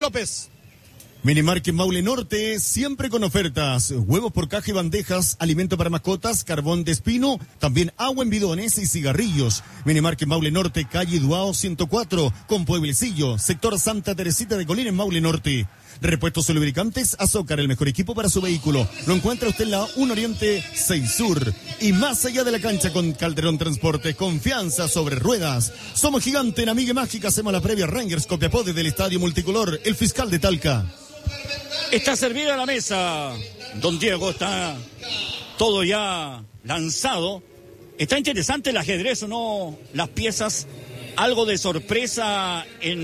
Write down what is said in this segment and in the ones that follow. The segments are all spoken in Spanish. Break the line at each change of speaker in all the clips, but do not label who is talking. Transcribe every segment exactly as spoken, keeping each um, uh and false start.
López.
Minimarket Maule Norte, siempre con ofertas. Huevos por caja y bandejas, alimento para mascotas, carbón de espino, también agua en bidones y cigarrillos. Minimarket Maule Norte, calle Duao ciento cuatro, con Pueblecillo, sector Santa Teresita de Colina en Maule Norte. Repuestos y lubricantes, Azócar, el mejor equipo para su vehículo. Lo encuentra usted en la uno Oriente seis Sur. Y más allá de la cancha con Calderón Transporte, confianza sobre ruedas. Somos Gigante en Amiga Mágica, hacemos la previa Rangers Copiapó desde el Estadio Multicolor, el fiscal de Talca.
Está servida la mesa, don Diego, está todo ya lanzado. Está interesante el ajedrez, ¿o no? Las piezas, algo de sorpresa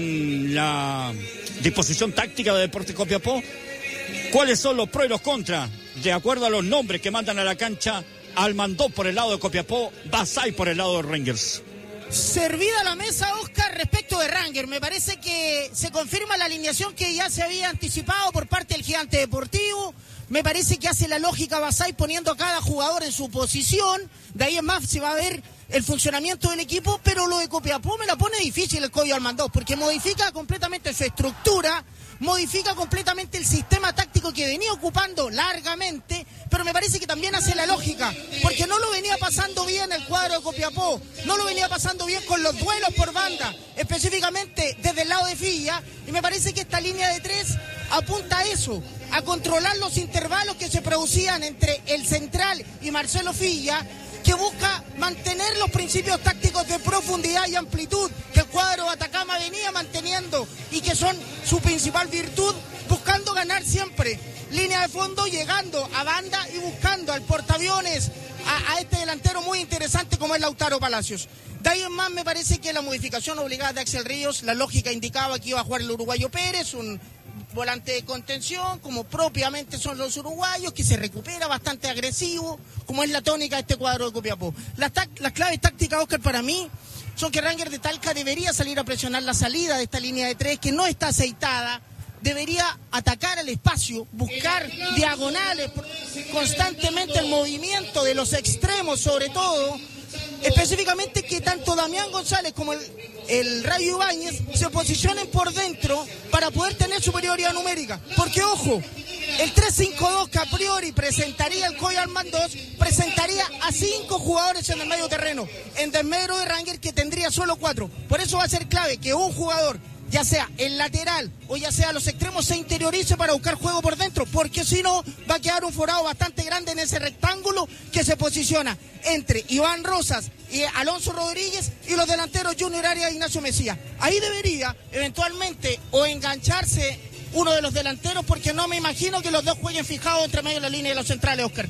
en la disposición táctica de Deportes Copiapó. ¿Cuáles son los pros y los contras? De acuerdo a los nombres que mandan a la cancha, Almandó por el lado de Copiapó, Basay por el lado de Rangers.
Servida la mesa, Oscar, respecto de Rangers. Me parece que se confirma la alineación que ya se había anticipado por parte del Gigante Deportivo. Me parece que hace la lógica Basay poniendo a cada jugador en su posición. De ahí en más se va a ver el funcionamiento del equipo, pero lo de Copiapó me la pone difícil el Coyo Almandó, porque modifica completamente su estructura, modifica completamente el sistema táctico que venía ocupando largamente, pero me parece que también hace la lógica, porque no lo venía pasando bien el cuadro de Copiapó, no lo venía pasando bien con los duelos por banda, específicamente desde el lado de Filla, y me parece que esta línea de tres apunta a eso, a controlar los intervalos que se producían entre el central y Marcelo Filla, que busca mantener los principios tácticos de profundidad y amplitud que el cuadro de Atacama venía manteniendo y que son su principal virtud, buscando ganar siempre línea de fondo, llegando a banda y buscando al portaaviones a, a este delantero muy interesante como es Lautaro Palacios. De ahí en más me parece que la modificación obligada de Axel Ríos, la lógica indicaba que iba a jugar el uruguayo Pérez, un volante de contención, como propiamente son los uruguayos, que se recupera bastante agresivo, como es la tónica de este cuadro de Copiapó. Las, las claves tácticas, Oscar, para mí, son que Rangers de Talca debería salir a presionar la salida de esta línea de tres, que no está aceitada, debería atacar el espacio, buscar diagonales, constantemente el movimiento de los extremos, sobre todo, específicamente que tanto Damián González como el, el Rayo Ibáñez se posicionen por dentro para poder tener superioridad numérica. Porque, ojo, el tres cinco dos que a priori presentaría el Coy Almandós, presentaría a cinco jugadores en el medio terreno, en desmedro de Rangers que tendría solo cuatro. Por eso va a ser clave que un jugador, ya sea el lateral o ya sea los extremos, se interiorice para buscar juego por dentro, porque si no va a quedar un forado bastante grande en ese rectángulo que se posiciona entre Iván Rosas y Alonso Rodríguez y los delanteros Junior Arias e Ignacio Mesías. Ahí debería eventualmente o engancharse uno de los delanteros, porque no me imagino que los dos jueguen fijados entre medio de la línea de los centrales, Oscar.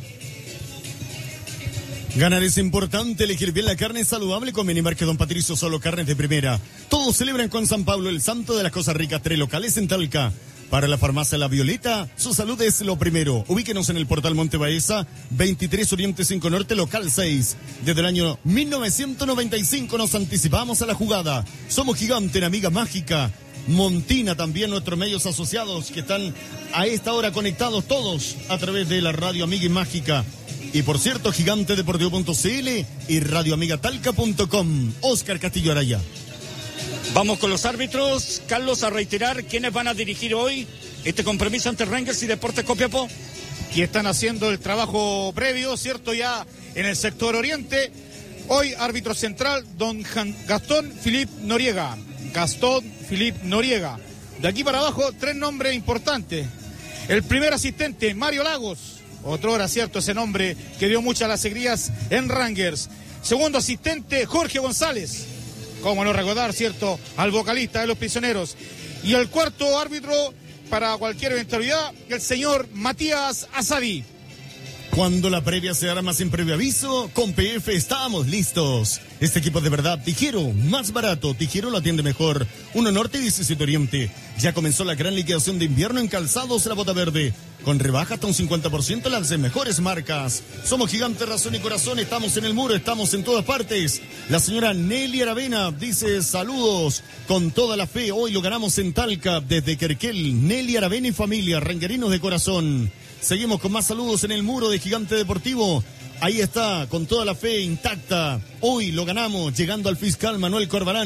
Ganar es importante, elegir bien la carne saludable con Minimarket Don Patricio, solo carnes de primera. Todos celebran con San Pablo, el santo de las cosas ricas, tres locales en Talca. Para la farmacia La Violeta, su salud es lo primero. Ubíquenos en el portal Monte Baeza, veintitrés Oriente cinco Norte, local seis. Desde el año mil novecientos noventa y cinco nos anticipamos a la jugada. Somos Gigante en Amiga Mágica. Montina también, nuestros medios asociados que están a esta hora conectados todos a través de la radio Amiga y Mágica. Y por cierto, gigante deportivo punto c l y radio amiga talca punto com. Oscar Castillo Araya.
Vamos con los árbitros, Carlos, a reiterar quiénes van a dirigir hoy este compromiso ante Rangers y Deportes Copiapó.
Y están haciendo el trabajo previo, ¿cierto? Ya en el sector oriente. Hoy árbitro central, don Gastón Filip Noriega. Gastón Filip Noriega. De aquí para abajo, tres nombres importantes. El primer asistente, Mario Lagos. Otro hora, cierto, ese nombre que dio muchas alegrías en Rangers. Segundo asistente, Jorge González. Cómo no recordar, cierto, al vocalista de Los Prisioneros. Y el cuarto árbitro, para cualquier eventualidad, el señor Matías Asadi.
Cuando la previa se arma sin previo aviso, con P F estamos listos. Este equipo de verdad, Tijero, más barato, Tijero lo atiende mejor. uno Norte y diecisiete Oriente. Ya comenzó la gran liquidación de invierno en calzados La Bota Verde. Con rebaja hasta un cincuenta por ciento las mejores marcas. Somos Gigante, razón y corazón, estamos en el muro, estamos en todas partes. La señora Nelly Aravena dice saludos con toda la fe. Hoy lo ganamos en Talca desde Querquel. Nelly Aravena y familia, ranguerinos de corazón. Seguimos con más saludos en el muro de Gigante Deportivo. Ahí está, con toda la fe intacta. Hoy lo ganamos, llegando al fiscal Manuel Corbalán.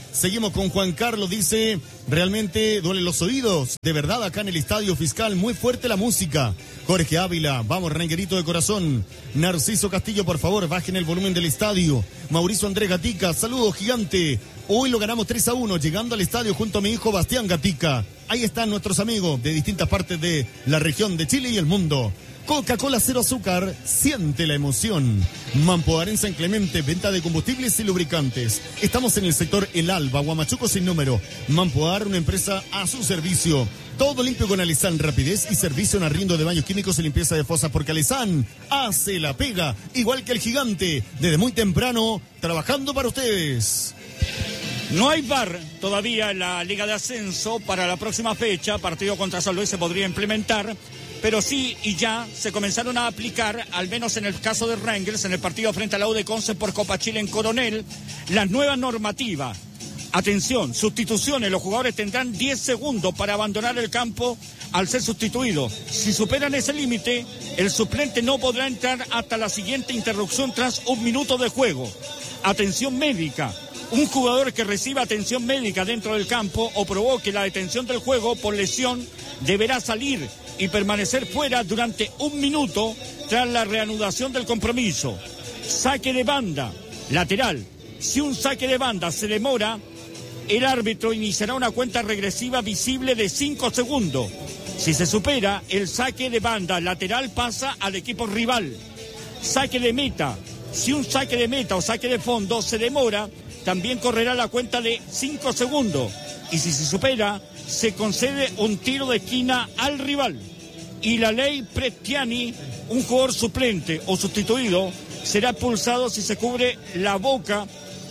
Seguimos con Juan Carlos, dice, realmente duelen los oídos. De verdad, acá en el Estadio Fiscal, muy fuerte la música. Jorge Ávila, vamos, Ranguerito de corazón. Narciso Castillo, por favor, bajen el volumen del estadio. Mauricio Andrés Gatica, saludos, gigante. Hoy lo ganamos tres a uno, llegando al estadio junto a mi hijo Bastián Gatica. Ahí están nuestros amigos de distintas partes de la región de Chile y el mundo. Coca-Cola cero azúcar, siente la emoción. Mampoar en San Clemente, venta de combustibles y lubricantes. Estamos en el sector El Alba, Huamachuco sin número. Mampoar, una empresa a su servicio. Todo limpio con Alizán, rapidez y servicio en arriendo de baños químicos y limpieza de fosas, porque Alizán hace la pega, igual que el gigante, desde muy temprano, trabajando para ustedes.
No hay V A R todavía en la Liga de Ascenso para la próxima fecha. Partido contra San Luis se podría implementar, pero sí y ya se comenzaron a aplicar, al menos en el caso de Rangers, en el partido frente a la U de Conce por Copa Chile en Coronel, las nuevas normativas. Atención, sustituciones, los jugadores tendrán diez segundos para abandonar el campo al ser sustituidos. Si superan ese límite, el suplente no podrá entrar hasta la siguiente interrupción tras un minuto de juego. Atención médica. Un jugador que reciba atención médica dentro del campo o provoque la detención del juego por lesión deberá salir y permanecer fuera durante un minuto tras la reanudación del compromiso. Saque de banda, lateral. Si un saque de banda se demora, el árbitro iniciará una cuenta regresiva visible de cinco segundos. Si se supera, el saque de banda lateral pasa al equipo rival. Saque de meta. Si un saque de meta o saque de fondo se demora, también correrá la cuenta de cinco segundos. Y si se supera, se concede un tiro de esquina al rival. Y la ley Prestiani, un jugador suplente o sustituido, será expulsado si se cubre la boca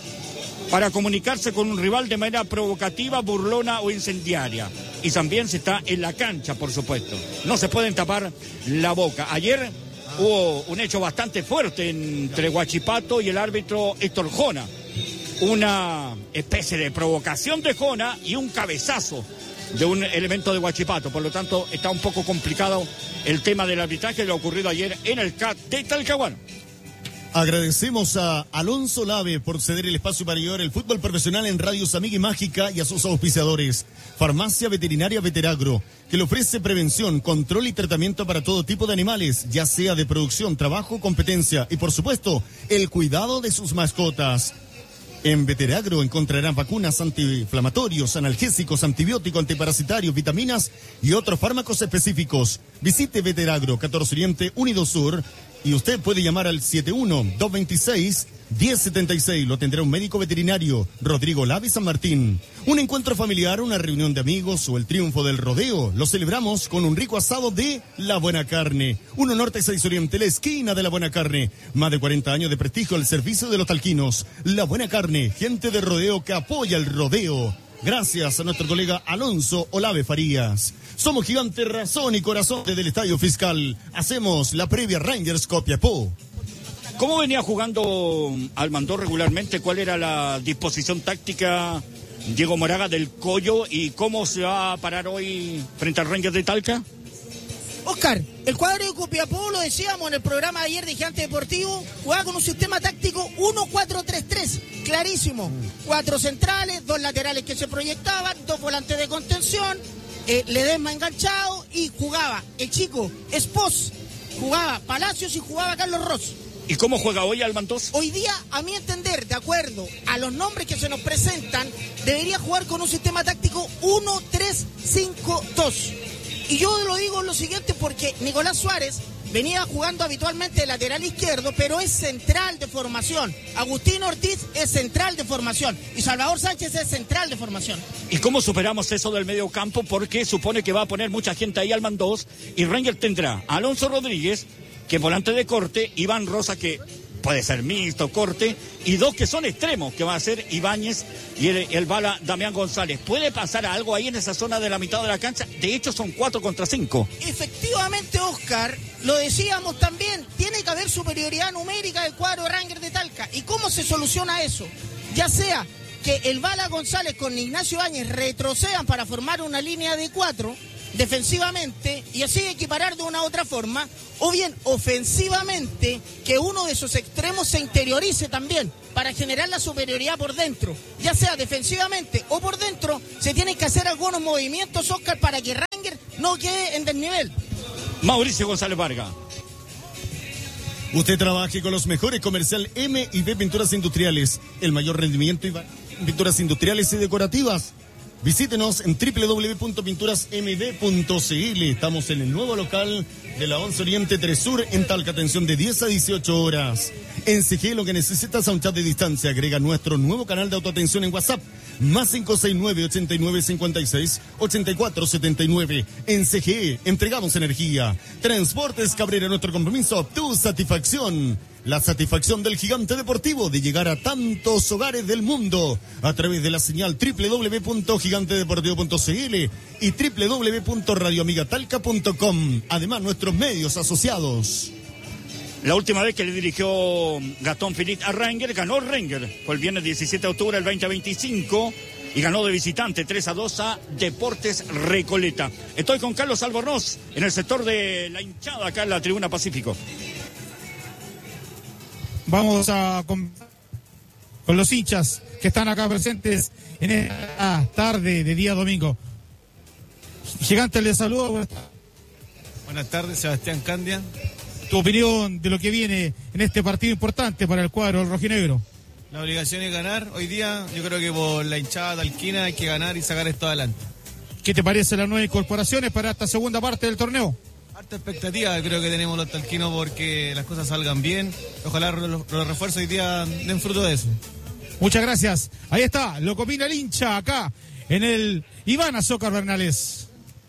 para comunicarse con un rival de manera provocativa, burlona o incendiaria. Y también se está en la cancha, por supuesto. No se pueden tapar la boca. Ayer hubo un hecho bastante fuerte entre Huachipato y el árbitro Héctor Jona. Una especie de provocación de Jona y un cabezazo de un elemento de Huachipato. Por lo tanto, está un poco complicado el tema del arbitraje, lo ocurrido ayer en el C A T de Talcahuano.
Agradecemos a Alonso Lave por ceder el espacio para llevar el fútbol profesional en Radio Amiga y Mágica y a sus auspiciadores. Farmacia Veterinaria Veteragro, que le ofrece prevención, control y tratamiento para todo tipo de animales, ya sea de producción, trabajo, competencia y, por supuesto, el cuidado de sus mascotas. En Veteragro encontrarán vacunas, antiinflamatorios, analgésicos, antibióticos, antiparasitarios, vitaminas y otros fármacos específicos. Visite Veteragro, catorce Oriente, Unido Sur, y usted puede llamar al siete uno, dos dos seis, uno cero siete seis. Lo tendrá un médico veterinario, Rodrigo Lavi San Martín. Un encuentro familiar, una reunión de amigos o el triunfo del rodeo. Lo celebramos con un rico asado de La Buena Carne. uno Norte, seis Oriente, la esquina de La Buena Carne. Más de cuarenta años de prestigio al servicio de los talquinos. La Buena Carne, gente de rodeo que apoya el rodeo. Gracias a nuestro colega Alonso Olave Farías. Somos Gigante, razón y corazón desde el Estadio Fiscal. Hacemos la previa Rangers Copiapó.
¿Cómo venía jugando Almandó regularmente? ¿Cuál era la disposición táctica Diego Moraga del Collo? ¿Y cómo se va a parar hoy frente al Rangers de Talca?
Oscar, el cuadro de Copiapó, lo decíamos en el programa de ayer de Gigante Deportivo, jugaba con un sistema táctico uno cuatro tres tres, clarísimo. Cuatro centrales, dos laterales que se proyectaban, dos volantes de contención, eh, Ledesma enganchado y jugaba el chico Espos, jugaba Palacios y jugaba Carlos Ross.
¿Y cómo juega hoy Almandós?
Hoy día, a mi entender, de acuerdo a los nombres que se nos presentan, debería jugar con un sistema táctico uno tres cinco dos. Y yo lo digo lo siguiente porque Nicolás Suárez venía jugando habitualmente de lateral izquierdo, pero es central de formación. Agustín Ortiz es central de formación y Salvador Sánchez es central de formación.
¿Y cómo superamos eso del medio campo? Porque supone que va a poner mucha gente ahí Almandós y Rangers tendrá a Alonso Rodríguez, que es volante de corte, Iván Rosa, que puede ser mixto, corte, y dos que son extremos, que va a ser Ibáñez y el, el bala Damián González. ¿Puede pasar algo ahí en esa zona de la mitad de la cancha? De hecho, son cuatro contra cinco.
Efectivamente, Oscar, lo decíamos también, tiene que haber superioridad numérica del cuadro de Rangers de Talca. ¿Y cómo se soluciona eso? Ya sea que el bala González con Ignacio Ibáñez retrocedan para formar una línea de cuatro, defensivamente y así equiparar de una u otra forma, o bien ofensivamente que uno de sus extremos se interiorice también para generar la superioridad por dentro, ya sea defensivamente o por dentro. Se tienen que hacer algunos movimientos, Oscar, para que Rangers no quede en desnivel.
Mauricio González Vargas.
Usted trabaje con los mejores comercial M y B Pinturas Industriales, el mayor rendimiento y pinturas industriales y decorativas. Visítenos en doble u doble u doble u punto pinturas m b punto c l. Estamos en el nuevo local de la once Oriente tres Sur en Talca, atención de diez a dieciocho horas. En C G lo que necesitas a un chat de distancia, agrega nuestro nuevo canal de autoatención en WhatsApp, más cinco seis nueve, ochenta y nueve, cincuenta y seis, ochenta y cuatro setenta y nueve. En C G E entregamos energía. Transportes Cabrera, nuestro compromiso, tu satisfacción. La satisfacción del gigante deportivo de llegar a tantos hogares del mundo a través de la señal doble u doble u doble u punto gigante deportivo punto c l y doble u doble u doble u punto radio amiga talca punto com. Además, nuestros medios asociados.
La última vez que le dirigió Gastón Philippe a Rangers, ganó Rangers. Fue el viernes diecisiete de octubre del veinte veinticinco y ganó de visitante tres a dos a Deportes Recoleta. Estoy con Carlos Albornoz en el sector de la hinchada acá en la Tribuna Pacífico.
Vamos a con, con los hinchas que están acá presentes en esta tarde de día domingo. Gigante, les saludo.
Buenas tardes, Sebastián Candia.
Tu opinión de lo que viene en este partido importante para el cuadro del rojinegro.
La obligación es ganar. Hoy día yo creo que por la hinchada talquina hay que ganar y sacar esto adelante.
¿Qué te parece las nuevas incorporaciones para esta segunda parte del torneo?
Harta expectativa creo que tenemos los talquinos porque las cosas salgan bien. Ojalá los, los refuerzos hoy día den fruto de eso.
Muchas gracias. Ahí está, lo que opina el hincha acá en el Iván Azócar Bernales.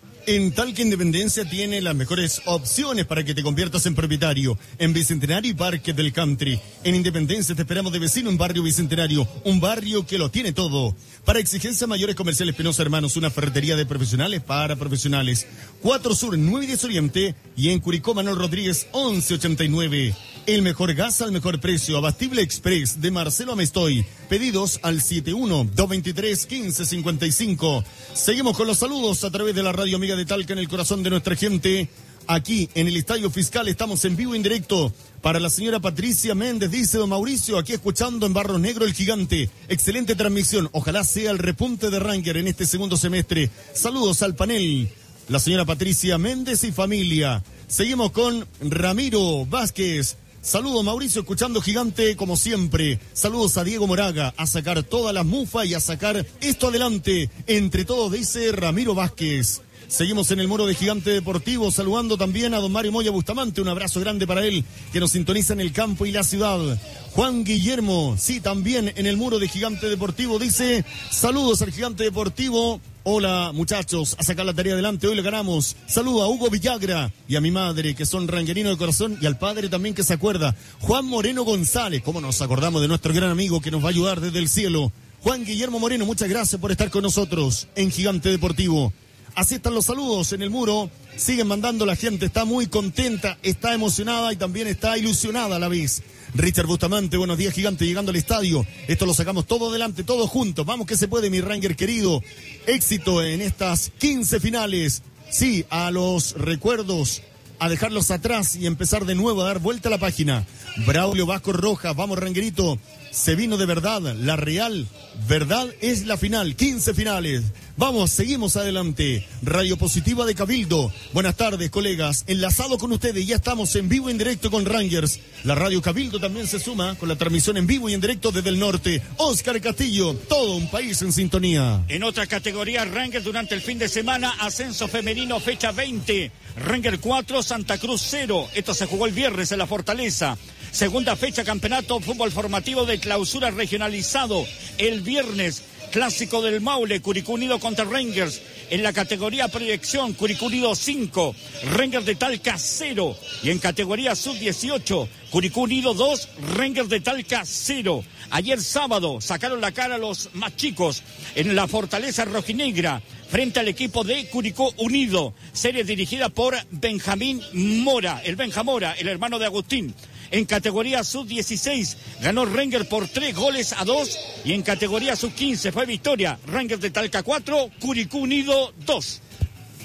En Talca Independencia tiene las mejores opciones para que te conviertas en propietario. En Bicentenario y Parque del Country. En Independencia te esperamos de vecino en Barrio Bicentenario. Un barrio que lo tiene todo. Para exigencias mayores, Comerciales Penosa Hermanos, una ferretería de profesionales para profesionales. cuatro Sur, nueve y diez Oriente. Y en Curicó, Manuel Rodríguez, once ochenta y nueve. El mejor gas al mejor precio. Abastible Express de Marcelo Amestoy. Pedidos al siete uno, dos veintitrés, quince cincuenta y cinco. Seguimos con los saludos a través de la radio amiga de Talca en el corazón de nuestra gente. Aquí en el Estadio Fiscal estamos en vivo e indirecto para la señora Patricia Méndez, dice don Mauricio, aquí escuchando en Barro Negro el Gigante. Excelente transmisión, ojalá sea el repunte de Rangers en este segundo semestre. Saludos al panel, la señora Patricia Méndez y familia. Seguimos con Ramiro Vázquez. Saludos Mauricio, escuchando Gigante como siempre. Saludos a Diego Moraga, a sacar todas las mufas y a sacar esto adelante. Entre todos, dice Ramiro Vázquez. Seguimos en el muro de Gigante Deportivo, saludando también a don Mario Moya Bustamante, un abrazo grande para él, que nos sintoniza en el campo y la ciudad. Juan Guillermo, sí, también en el muro de Gigante Deportivo, dice, saludos al Gigante Deportivo. Hola muchachos, a sacar la tarea adelante, hoy le ganamos. Saludo a Hugo Villagra y a mi madre, que son ranguerinos de corazón, y al padre también que se acuerda, Juan Moreno González. ¿Cómo nos acordamos de nuestro gran amigo que nos va a ayudar desde el cielo? Juan Guillermo Moreno, muchas gracias por estar con nosotros en Gigante Deportivo. Así están los saludos en el muro, siguen mandando la gente, está muy contenta, está emocionada y también está ilusionada a la vez. Richard Bustamante, buenos días Gigante, llegando al estadio, esto lo sacamos todo adelante, todos juntos, vamos que se puede mi Ranger querido, éxito en estas quince finales, sí, a los recuerdos, a dejarlos atrás y empezar de nuevo a dar vuelta a la página. Braulio Vasco Rojas, vamos Rangerito, se vino de verdad, la real verdad es la final, quince finales. Vamos, seguimos adelante. Radio Positiva de Cabildo. Buenas tardes, colegas. Enlazado con ustedes, ya estamos en vivo y en directo con Rangers. La Radio Cabildo también se suma con la transmisión en vivo y en directo desde el norte. Óscar Castillo, todo un país en sintonía.
En otra categoría, Rangers durante el fin de semana, ascenso femenino, fecha veinte. Rangers cuatro, Santa Cruz cero. Esto se jugó el viernes en la Fortaleza. Segunda fecha, campeonato fútbol formativo de clausura regionalizado. El viernes, clásico del Maule, Curicó Unido contra Rangers. En la categoría proyección, Curicó Unido cinco, Rangers de Talca cero. Y en categoría sub dieciocho, Curicó Unido dos, Rangers de Talca cero. Ayer sábado sacaron la cara a los más chicos en la Fortaleza Rojinegra frente al equipo de Curicó Unido. Serie dirigida por Benjamín Mora, el Benja Mora, el hermano de Agustín. En categoría sub dieciséis ganó Rangers por tres goles a dos. Y en categoría sub quince fue victoria. Rangers de Talca cuatro, Curicó Unido dos.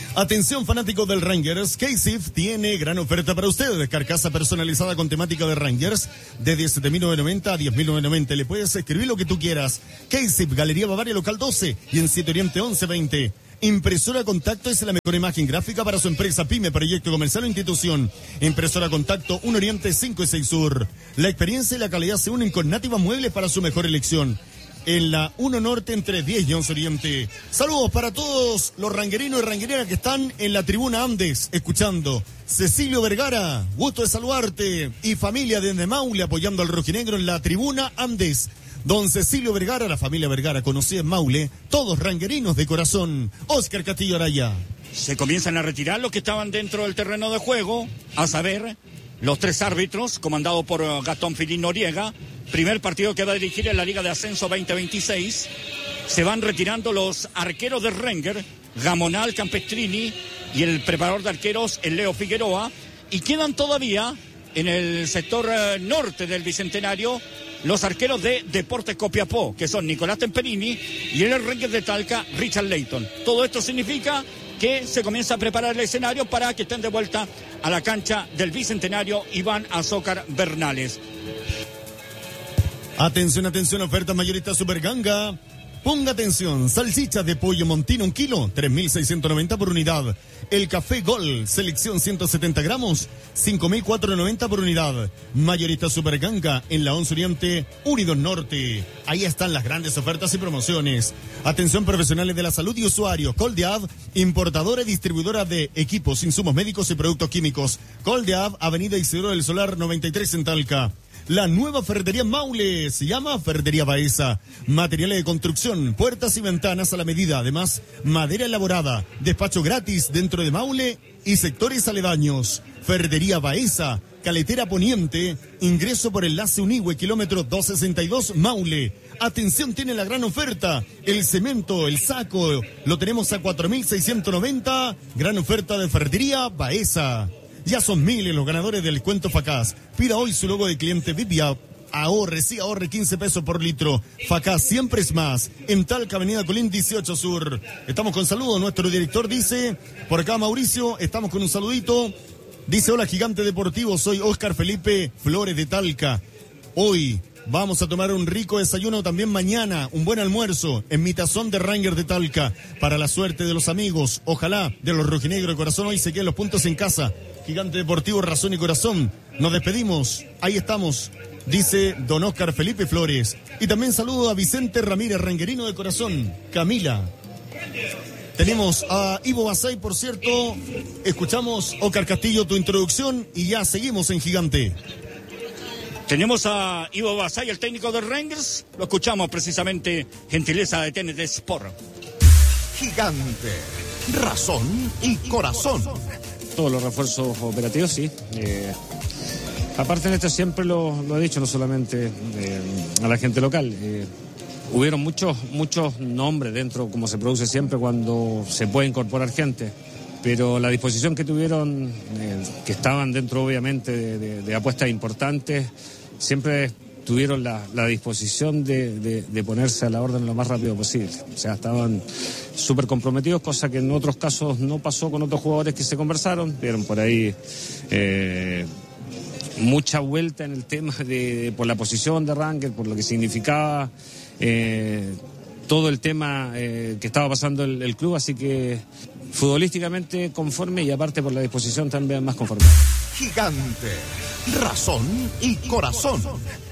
Atención fanáticos del Rangers, K-Sif tiene gran oferta para ustedes. Carcasa personalizada con temática de Rangers de diecisiete mil novecientos noventa a diez mil novecientos noventa. Le puedes escribir lo que tú quieras. K-Sif, Galería Bavaria, local doce y en siete Oriente once veinte. Impresora Contacto es la mejor imagen gráfica para su empresa, pyme, proyecto comercial o institución. Impresora Contacto, un Oriente cinco y seis Sur. La experiencia y la calidad se unen con Nativa Muebles para su mejor elección. En la uno Norte entre diez y once Oriente. Saludos para todos los ranguerinos y ranguereras que están en la tribuna Andes escuchando. Cecilio Vergara, gusto de saludarte. Y familia desde Maule apoyando al rojinegro en la tribuna Andes. Don Cecilio Vergara, la familia Vergara conocida en Maule, todos ranguerinos de corazón. Oscar Castillo Araya.
Se comienzan a retirar los que estaban dentro del terreno de juego, a saber, los tres árbitros, comandados por Gastón Philippe Noriega. Primer partido que va a dirigir en la Liga de Ascenso veinte veintiséis. Se van retirando los arqueros de Ranger, Gamonal, Campestrini y el preparador de arqueros, el Leo Figueroa. Y quedan todavía en el sector eh, norte del Bicentenario los arqueros de Deportes Copiapó, que son Nicolás Temperini y en el Ranger de Talca, Richard Layton. Todo esto significa que se comienza a preparar el escenario para que estén de vuelta a la cancha del Bicentenario y van a Azócar Bernales.
Atención, atención, oferta mayorista Superganga. Ponga atención, salchichas de pollo Montino, un kilo, tres mil seiscientos noventa por unidad. El café Gol, selección ciento setenta gramos, cinco mil cuatrocientos noventa por unidad. Mayorista Superganga en la once Oriente, Unidón Norte. Ahí están las grandes ofertas y promociones. Atención profesionales de la salud y usuarios. Coldeav, importadora y distribuidora de equipos, insumos médicos y productos químicos. Coldeav, Avenida Isidoro del Solar noventa y tres en Talca. La nueva ferretería Maule se llama Ferretería Baeza. Materiales de construcción, puertas y ventanas a la medida. Además, madera elaborada. Despacho gratis dentro de Maule y sectores aledaños. Ferretería Baeza, Caletera Poniente. Ingreso por enlace Unigüe, kilómetro doscientos sesenta y dos, Maule. Atención, tiene la gran oferta. El cemento, el saco, lo tenemos a cuatro mil seiscientos noventa. Gran oferta de Ferretería Baeza. Ya son miles los ganadores del Cuento Facaz. Pida hoy su logo de cliente V I P. Ahorre, sí, ahorre quince pesos por litro. Facaz siempre es más. En Talca, Avenida Colín dieciocho Sur. Estamos con saludos. Nuestro director dice, por acá Mauricio, estamos con un saludito. Dice, hola Gigante Deportivo, soy Oscar Felipe Flores de Talca. Hoy vamos a tomar un rico desayuno, también mañana, un buen almuerzo en mi tazón de Ranger de Talca. Para la suerte de los amigos, ojalá de los rojinegros de corazón, hoy se queden los puntos en casa. Gigante Deportivo, razón y corazón. Nos despedimos. Ahí estamos, dice don Oscar Felipe Flores. Y también saludo a Vicente Ramírez, ranguerino de corazón. Camila. Tenemos a Ivo Basay, por cierto. Escuchamos, Oscar Castillo, tu introducción y ya seguimos en Gigante.
Tenemos a Ivo Basay, el técnico de Rangers. Lo escuchamos precisamente, gentileza de T N T Sport.
Gigante, razón y corazón.
Todos los refuerzos operativos, sí. Eh, aparte de esto, siempre lo, lo he dicho, no solamente eh, a la gente local. Eh, hubieron muchos, muchos nombres dentro, como se produce siempre cuando se puede incorporar gente. Pero la disposición que tuvieron, eh, que estaban dentro obviamente de, de, de apuestas importantes, siempre tuvieron la, la disposición de, de, de ponerse a la orden lo más rápido posible. O sea, estaban súper comprometidos, cosa que en otros casos no pasó con otros jugadores que se conversaron. Vieron por ahí eh, mucha vuelta en el tema de, de por la posición de Ranger, por lo que significaba eh, todo el tema eh, que estaba pasando el, el club, así que futbolísticamente conforme y aparte por la disposición también más conforme.
Gigante, razón y corazón.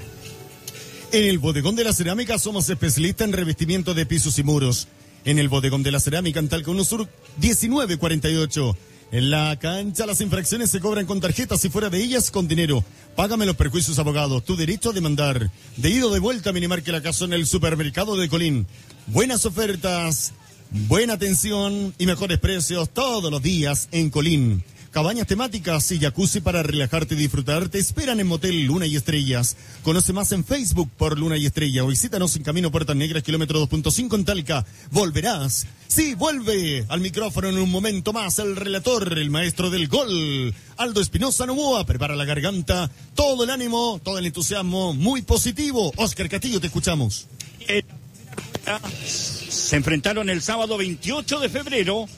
En el Bodegón de la Cerámica somos especialistas en revestimiento de pisos y muros. En el Bodegón de la Cerámica en Talca uno Sur diecinueve cuarenta y ocho. En la cancha las infracciones se cobran con tarjetas y fuera de ellas con dinero. Págame los perjuicios, abogados. Tu derecho a demandar. De ida o de vuelta, Minimarque La Casa en el supermercado de Colín. Buenas ofertas, buena atención y mejores precios todos los días en Colín. Cabañas temáticas y jacuzzi para relajarte y disfrutar te esperan en Motel Luna y Estrellas. Conoce más en Facebook por Luna y Estrella o visítanos en Camino Puertas Negras, kilómetro dos punto cinco en Talca. Volverás. Sí, vuelve al micrófono en un momento más el relator, el maestro del gol, Aldo Espinosa Novoa. Prepara la garganta, todo el ánimo, todo el entusiasmo, muy positivo. Oscar Castillo, te escuchamos.
Eh, se enfrentaron el sábado veintiocho de febrero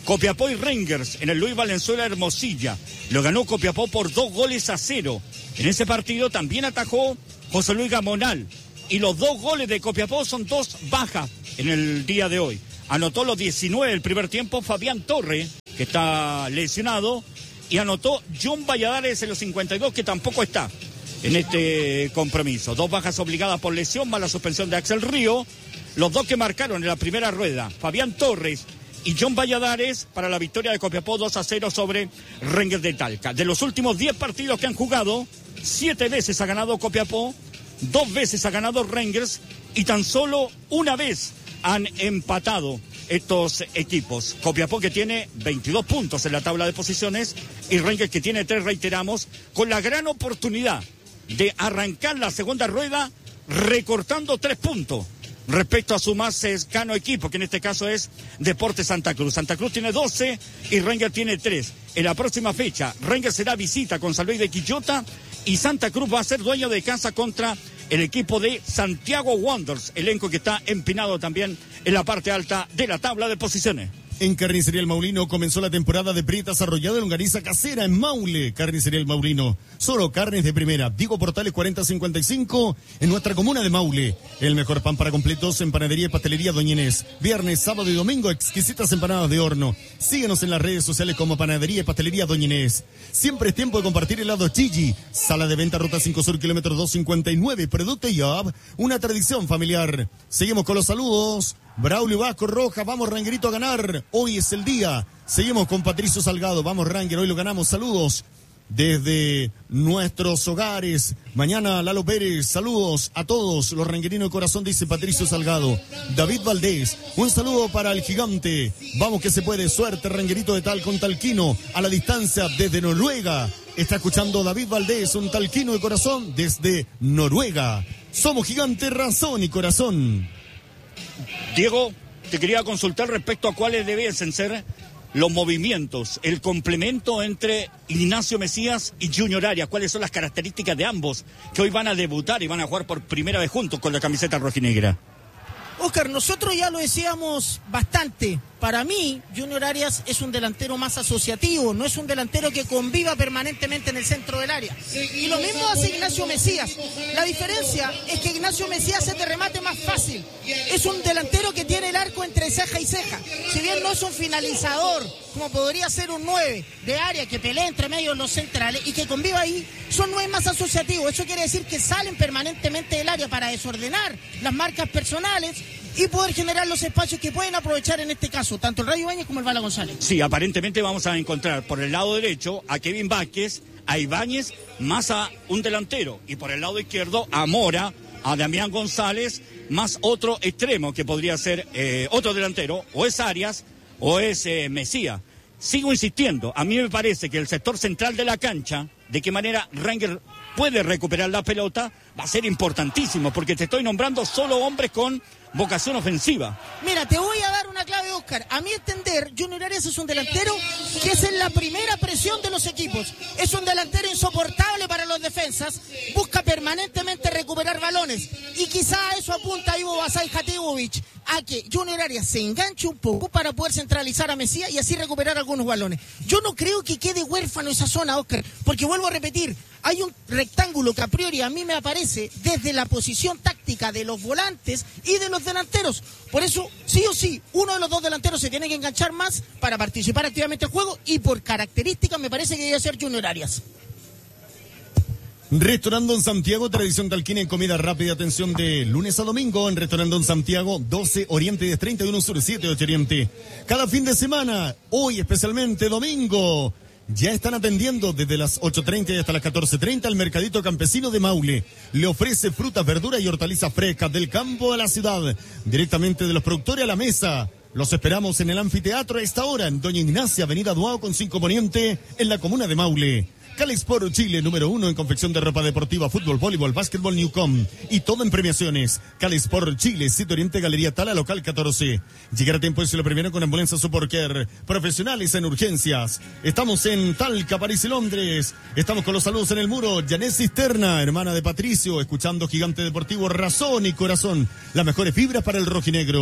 Copiapó y Rangers en el Luis Valenzuela Hermosilla. Lo ganó Copiapó por dos goles a cero. En ese partido también atajó José Luis Gamonal. Y los dos goles de Copiapó son dos bajas en el día de hoy. Anotó los diecinueve del primer tiempo Fabián Torre, que está lesionado. Y anotó John Valladares en los cincuenta y dos, que tampoco está en este compromiso. Dos bajas obligadas por lesión, más la suspensión de Axel Río. Los dos que marcaron en la primera rueda, Fabián Torres y John Valladares, para la victoria de Copiapó dos a cero sobre Rangers de Talca. De los últimos diez partidos que han jugado, siete veces ha ganado Copiapó, dos veces ha ganado Rangers y tan solo una vez han empatado estos equipos. Copiapó, que tiene veintidós puntos en la tabla de posiciones, y Rangers, que tiene tres, reiteramos, con la gran oportunidad de arrancar la segunda rueda recortando tres puntos respecto a su más cercano equipo, que en este caso es Deportes Santa Cruz. Santa Cruz tiene doce y Rangers tiene tres. En la próxima fecha, Rangers será visita con San Luis de Quillota y Santa Cruz va a ser dueño de casa contra el equipo de Santiago Wanderers, elenco que está empinado también en la parte alta de la tabla de posiciones.
En Carnicería El Maulino comenzó la temporada de prietas arrollada en longaniza casera en Maule. Carnicería El Maulino, solo carnes de primera. Diego Portales cuarenta cincuenta y cinco en nuestra comuna de Maule. El mejor pan para completos en panadería y pastelería Doña Inés. Viernes, sábado y domingo, exquisitas empanadas de horno. Síguenos en las redes sociales como panadería y pastelería Doña Inés. Siempre es tiempo de compartir helado Chigi. Sala de venta Ruta cinco Sur, kilómetro doscientos cincuenta y nueve. Producto Yob, una tradición familiar. Seguimos con los saludos. Braulio Vasco Roja, vamos Rangerito a ganar, hoy es el día. Seguimos con Patricio Salgado, vamos Ranger, hoy lo ganamos. Saludos desde nuestros hogares. Mañana Lalo Pérez, saludos a todos los rangerinos de corazón, dice Patricio Salgado. David Valdés, un saludo para el gigante. Vamos que se puede, suerte Rangerito de Tal con Talquino, a la distancia desde Noruega. Está escuchando David Valdés, un talquino de corazón desde Noruega. Somos gigante, razón y corazón.
Diego, te quería consultar respecto a cuáles debiesen ser los movimientos, el complemento entre Ignacio Mesías y Junior Arias. ¿Cuáles son las características de ambos que hoy van a debutar y van a jugar por primera vez juntos con la camiseta rojinegra?
Oscar, nosotros ya lo decíamos bastante. Para mí, Junior Arias es un delantero más asociativo, no es un delantero que conviva permanentemente en el centro del área. Y lo mismo hace Ignacio Mesías. La diferencia es que Ignacio Mesías es de remate más fácil. Es un delantero que tiene el arco entre ceja y ceja. Si bien no es un finalizador, como podría ser un nueve de área que pelea entre medio de los centrales y que conviva ahí, son nueve más asociativos. Eso quiere decir que salen permanentemente del área para desordenar las marcas personales y poder generar los espacios que pueden aprovechar en este caso tanto el Rayo Ibáñez como el Bala González.
Sí, aparentemente vamos a encontrar por el lado derecho a Kevin Vázquez, a Ibáñez, más a un delantero, y por el lado izquierdo a Mora, a Damián González, más otro extremo que podría ser eh, otro delantero, o es Arias o es eh, Mesías. Sigo insistiendo, a mí me parece que el sector central de la cancha, de qué manera Ranger puede recuperar la pelota, va a ser importantísimo, porque te estoy nombrando solo hombres con vocación ofensiva.
Mira, te voy a dar una clave, Oscar. A mi entender, Junior Arias es un delantero que es en la primera presión de los equipos. Es un delantero insoportable para los defensas, busca permanentemente recuperar balones, y quizá eso apunta a Ivo Basay Hatibovic, a que Junior Arias se enganche un poco para poder centralizar a Mesías y así recuperar algunos balones. Yo no creo que quede huérfano esa zona, Oscar, porque vuelvo a repetir, hay un rectángulo que a priori a mí me aparece desde la posición táctica de los volantes y de los delanteros. Por eso, sí o sí, uno de los dos delanteros se tiene que enganchar más para participar activamente en el juego, y por características me parece que debe ser Junior Arias.
Restaurando en Santiago, tradición talquina en comida rápida, atención de lunes a domingo en Restaurando en Santiago, doce Oriente diez treinta y uno Sur siete ocho Oriente. Cada fin de semana, hoy especialmente domingo, ya están atendiendo desde las ocho treinta y hasta las catorce treinta al Mercadito Campesino de Maule. Le ofrece frutas, verduras y hortalizas frescas del campo a la ciudad, directamente de los productores a la mesa. Los esperamos en el anfiteatro a esta hora, en Doña Ignacia, Avenida Duao con cinco Poniente, en la comuna de Maule. Calexport Chile, número uno en confección de ropa deportiva, fútbol, voleibol, básquetbol, Newcom y todo en premiaciones. Calexport Chile, Sitio Oriente, Galería Tala, local catorce. Llegar a tiempo y se lo primero con Ambulancia Support Care, profesionales en urgencias. Estamos en Talca, París y Londres. Estamos con los saludos en el muro. Janet Cisterna, hermana de Patricio, escuchando Gigante Deportivo, razón y corazón. Las mejores fibras para el rojinegro.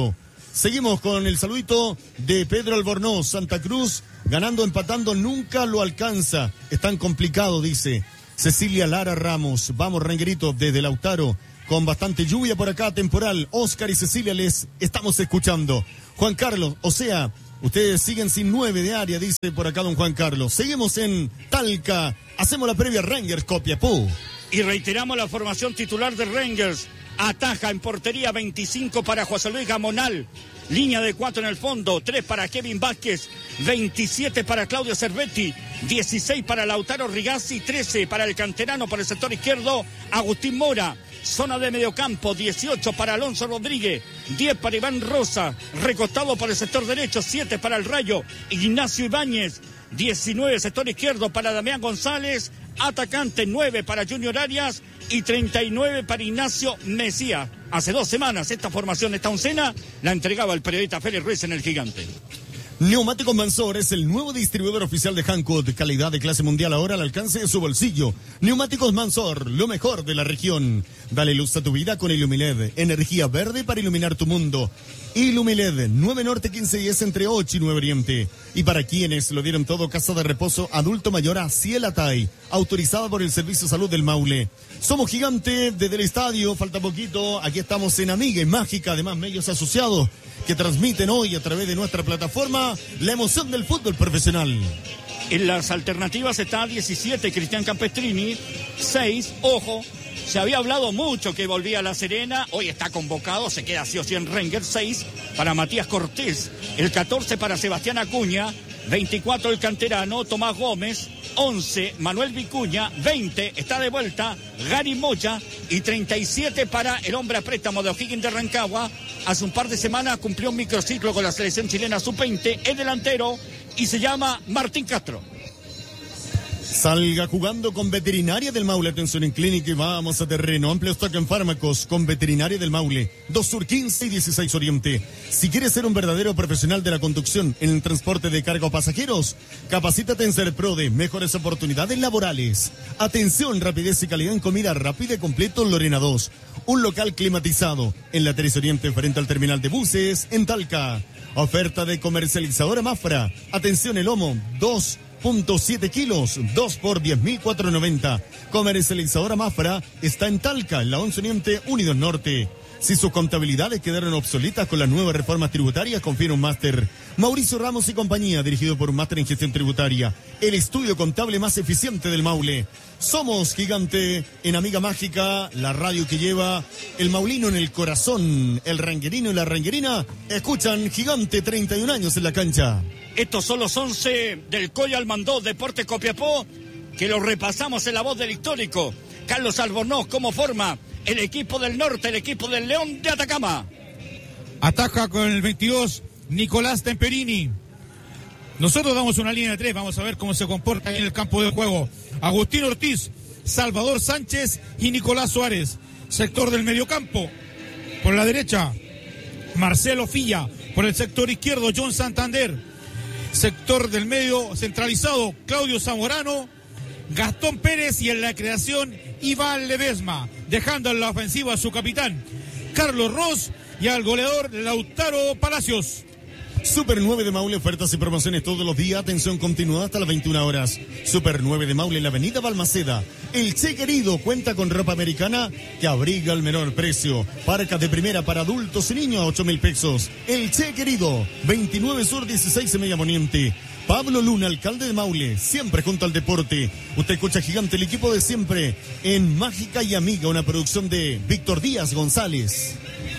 Seguimos con el saludito de Pedro Albornoz. Santa Cruz, ganando, empatando, nunca lo alcanza. Es tan complicado, dice Cecilia Lara Ramos. Vamos, Renguerito, desde Lautaro, con bastante lluvia por acá, temporal. Oscar y Cecilia les estamos escuchando. Juan Carlos, o sea, ustedes siguen sin nueve de área, dice por acá don Juan Carlos. Seguimos en Talca. Hacemos la previa Rangers Copiapó.
Y reiteramos la formación titular de Rangers. Ataja en portería veinticinco para José Luis Gamonal. Línea de cuatro en el fondo. tres para Kevin Vázquez. veintisiete para Claudio Cervetti. dieciséis para Lautaro Rigazzi. trece para el canterano por el sector izquierdo, Agustín Mora. Zona de mediocampo, dieciocho para Alonso Rodríguez, diez para Iván Rosa, recostado por el sector derecho, siete para el Rayo, Ignacio Ibáñez, diecinueve sector izquierdo para Damián González, atacante nueve para Junior Arias y treinta y nueve para Ignacio Mesías. Hace dos semanas esta formación, esta oncena, la entregaba el periodista Félix Ruiz en El Gigante.
Neumáticos Mansor es el nuevo distribuidor oficial de Hankook, calidad de clase mundial ahora al alcance de su bolsillo. Neumáticos Mansor, lo mejor de la región. Dale luz a tu vida con Ilumiled, energía verde para iluminar tu mundo. Ilumiled, nueve Norte quince diez entre ocho y nueve Oriente. Y para quienes lo dieron todo, casa de reposo adulto mayor a Cielatay, autorizada por el Servicio de Salud del Maule. Somos Gigante desde el estadio, falta poquito, aquí estamos en Amiga y Mágica, además medios asociados que transmiten hoy a través de nuestra plataforma la emoción del fútbol profesional.
En las alternativas está diecisiete Cristian Campestrini, seis, ojo, se había hablado mucho que volvía a La Serena, hoy está convocado, se queda sí o sí en Rangers. Seis para Matías Cortés, el catorce para Sebastián Acuña, veinticuatro el canterano Tomás Gómez, once Manuel Vicuña, veinte está de vuelta Gary Moya y treinta y siete para el hombre a préstamo de O'Higgins de Rancagua. Hace un par de semanas cumplió un microciclo con la selección chilena sub veinte, es delantero y se llama Martín Castro.
Salga jugando con Veterinaria del Maule. Atención en clínica y vamos a terreno. Amplio stock en fármacos con Veterinaria del Maule. dos Sur quince y dieciséis Oriente. Si quieres ser un verdadero profesional de la conducción en el transporte de carga o pasajeros, capacítate en Serprode. Mejores oportunidades laborales. Atención, rapidez y calidad en comida rápida y completo Lorena dos. Un local climatizado en la Teresa Oriente frente al terminal de buses en Talca. Oferta de comercializadora Mafra. Atención, el lomo, dos punto siete kilos, dos por diez mil cuatrocientos noventa. Comercializadora Mafra está en Talca, en la once Oriente, Unidos Norte. Si sus contabilidades quedaron obsoletas con las nuevas reformas tributarias, confía un máster. Mauricio Ramos y compañía, dirigido por un máster en gestión tributaria. El estudio contable más eficiente del Maule. Somos Gigante en Amiga Mágica, la radio que lleva el maulino en el corazón. El ranguerino y la ranguerina escuchan Gigante, treinta y un años en la cancha.
Estos son los once del Coya Almandó Deporte Copiapó, que los repasamos en la voz del histórico Carlos Albornoz. ¿Cómo forma el equipo del norte, el equipo del León de Atacama?
Ataca con el veintidós Nicolás Temperini. Nosotros damos una línea de tres, vamos a ver cómo se comporta en el campo de juego. Agustín Ortiz, Salvador Sánchez y Nicolás Suárez. Sector del mediocampo, por la derecha, Marcelo Filla. Por el sector izquierdo, John Santander. Sector del medio centralizado, Claudio Zamorano, Gastón Pérez y en la creación, Iván Ledesma. Dejando en la ofensiva a su capitán, Carlos Ross, y al goleador Lautaro Palacios.
Super nueve de Maule, ofertas y promociones todos los días, atención continuada hasta las veintiuna horas. Super nueve de Maule en la avenida Balmaceda. El Che Querido cuenta con ropa americana que abriga el menor precio. Parcas de primera para adultos y niños a ocho mil pesos. El Che Querido, veintinueve Sur dieciséis en Media Poniente. Pablo Luna, alcalde de Maule, siempre junto al deporte. Usted escucha Gigante, el equipo de siempre, en Mágica y Amiga, una producción de Víctor Díaz González.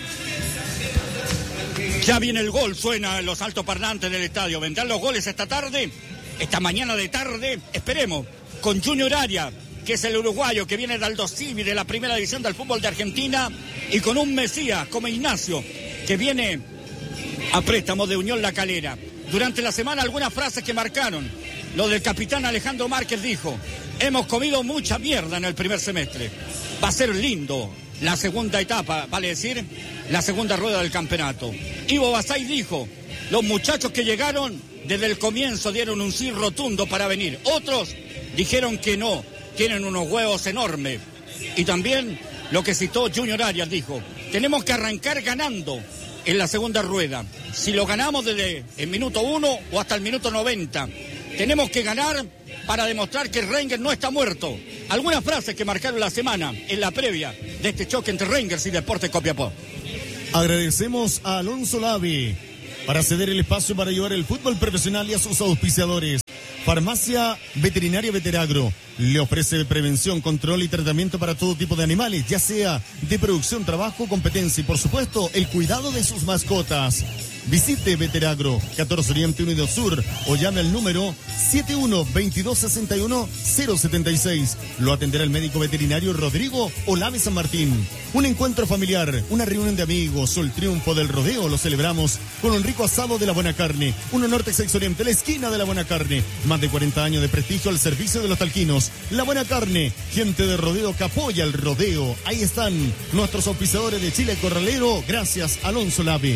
Ya viene el gol, suena en los altoparlantes del estadio. Vendrán los goles esta tarde, esta mañana de tarde, esperemos, con Junior Arias, que es el uruguayo que viene de Aldo Civi, de la primera división del fútbol de Argentina, y con un Mesías como Ignacio, que viene a préstamo de Unión La Calera. Durante la semana algunas frases que marcaron. Lo del capitán Alejandro Márquez dijo: hemos comido mucha mierda en el primer semestre. Va a ser lindo la segunda etapa, vale decir, la segunda rueda del campeonato. Ivo Basay dijo: los muchachos que llegaron desde el comienzo dieron un sí rotundo para venir. Otros dijeron que no, tienen unos huevos enormes. Y también lo que citó Junior Arias dijo: tenemos que arrancar ganando, en la segunda rueda. Si lo ganamos desde el minuto uno o hasta el minuto noventa, tenemos que ganar para demostrar que Rangers no está muerto. Algunas frases que marcaron la semana en la previa de este choque entre Rangers y Deportes Copiapó.
Agradecemos a Alonso Lavi para ceder el espacio para llevar el fútbol profesional y a sus auspiciadores. Farmacia Veterinaria Veteragro le ofrece prevención, control y tratamiento para todo tipo de animales, ya sea de producción, trabajo, competencia y por supuesto el cuidado de sus mascotas. Visite Veteragro, catorce Oriente uno y dos Sur o llame al número siete uno veintidós sesenta y uno cero setenta y seis. Lo atenderá el médico veterinario Rodrigo Olave San Martín. Un encuentro familiar, una reunión de amigos o el triunfo del rodeo lo celebramos con un rico asado de la buena carne. Uno Norte Sex Oriente, la esquina de la buena carne. Más de cuarenta años de prestigio al servicio de los talquinos. La buena carne, gente de rodeo que apoya el rodeo. Ahí están nuestros auspiciadores de Chile Corralero. Gracias, Alonso Lavi.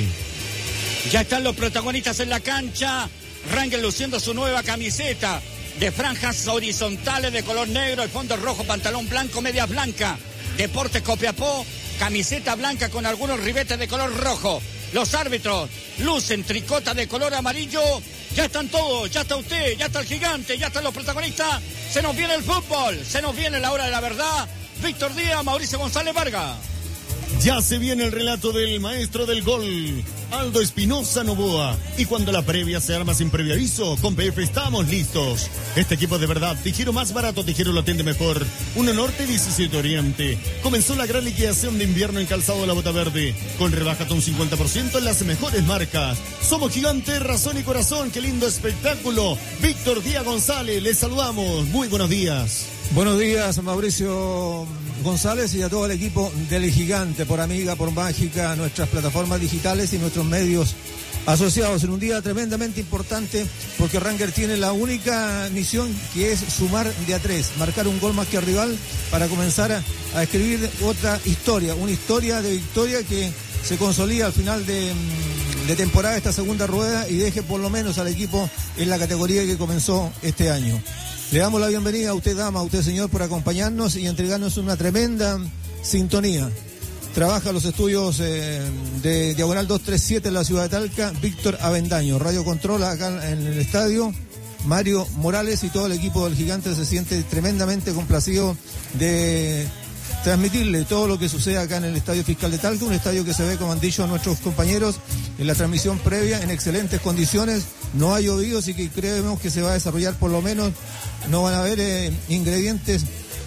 Ya están los protagonistas en la cancha. Rangers luciendo su nueva camiseta de franjas horizontales de color negro, el fondo rojo, pantalón blanco, medias blancas. Deportes Copiapó, camiseta blanca con algunos ribetes de color rojo. Los árbitros lucen tricota de color amarillo. Ya están todos, ya está usted, ya está el gigante, ya están los protagonistas. Se nos viene el fútbol, se nos viene la hora de la verdad. Víctor Díaz, Mauricio González Vargas.
Ya se viene el relato del maestro del gol, Aldo Espinosa Novoa. Y cuando la previa se arma sin previo aviso, con P F estamos listos. Este equipo de verdad, Tijero más barato, Tijero lo atiende mejor. uno Norte, diecisiete Oriente. Comenzó la gran liquidación de invierno en calzado de la Bota Verde, con rebaja hasta un cincuenta por ciento en las mejores marcas. Somos gigantes, razón y corazón, qué lindo espectáculo. Víctor Díaz González, les saludamos. Muy buenos días.
Buenos días, Mauricio González y a todo el equipo del Gigante, por Amiga, por Mágica, nuestras plataformas digitales y nuestros medios asociados en un día tremendamente importante porque Rangers tiene la única misión que es sumar de a tres, marcar un gol más que el rival para comenzar a, a escribir otra historia, una historia de victoria que se consolida al final de, de temporada esta segunda rueda y deje por lo menos al equipo en la categoría que comenzó este año. Le damos la bienvenida a usted, dama, a usted, señor, por acompañarnos y entregarnos una tremenda sintonía. Trabaja los estudios eh, de Diagonal doscientos treinta y siete en la ciudad de Talca, Víctor Avendaño. Radio Controla acá en el estadio, Mario Morales y todo el equipo del Gigante se siente tremendamente complacido de transmitirle todo lo que sucede acá en el Estadio Fiscal de Talca, un estadio que se ve, como han dicho nuestros compañeros, en la transmisión previa, en excelentes condiciones, no ha llovido, así que creemos que se va a desarrollar por lo menos, no van a haber eh, ingredientes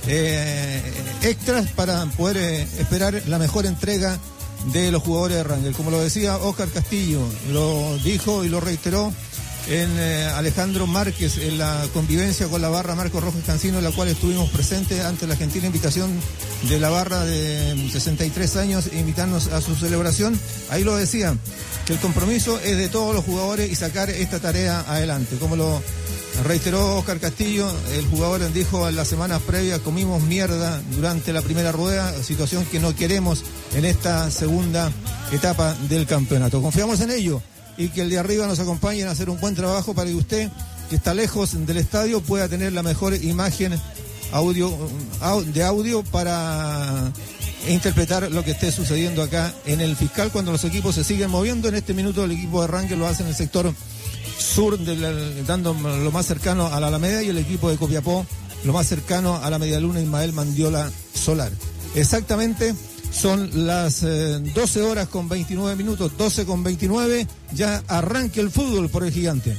eh, extras para poder eh, esperar la mejor entrega de los jugadores de Rangers. Como lo decía Óscar Castillo, lo dijo y lo reiteró en eh, Alejandro Márquez, en la convivencia con la barra Marcos Rojas Cancino, en la cual estuvimos presentes ante la gentil invitación de la barra de sesenta y tres años, invitarnos a su celebración. Ahí lo decía, que el compromiso es de todos los jugadores y sacar esta tarea adelante. Como lo reiteró Óscar Castillo, el jugador dijo en las semanas previas, comimos mierda durante la primera rueda, situación que no queremos en esta segunda etapa del campeonato. Confiamos en ello y que el de arriba nos acompañen a hacer un buen trabajo para que usted, que está lejos del estadio, pueda tener la mejor imagen audio, de audio para interpretar lo que esté sucediendo acá en el Fiscal cuando los equipos se siguen moviendo. En este minuto el equipo de Rangers lo hace en el sector sur, de la, dando lo más cercano a la Alameda, y el equipo de Copiapó lo más cercano a la Medialuna Ismael Mandiola Solar. Exactamente. Son las eh, doce horas con veintinueve minutos, doce con veintinueve, ya arranca el fútbol por el Gigante.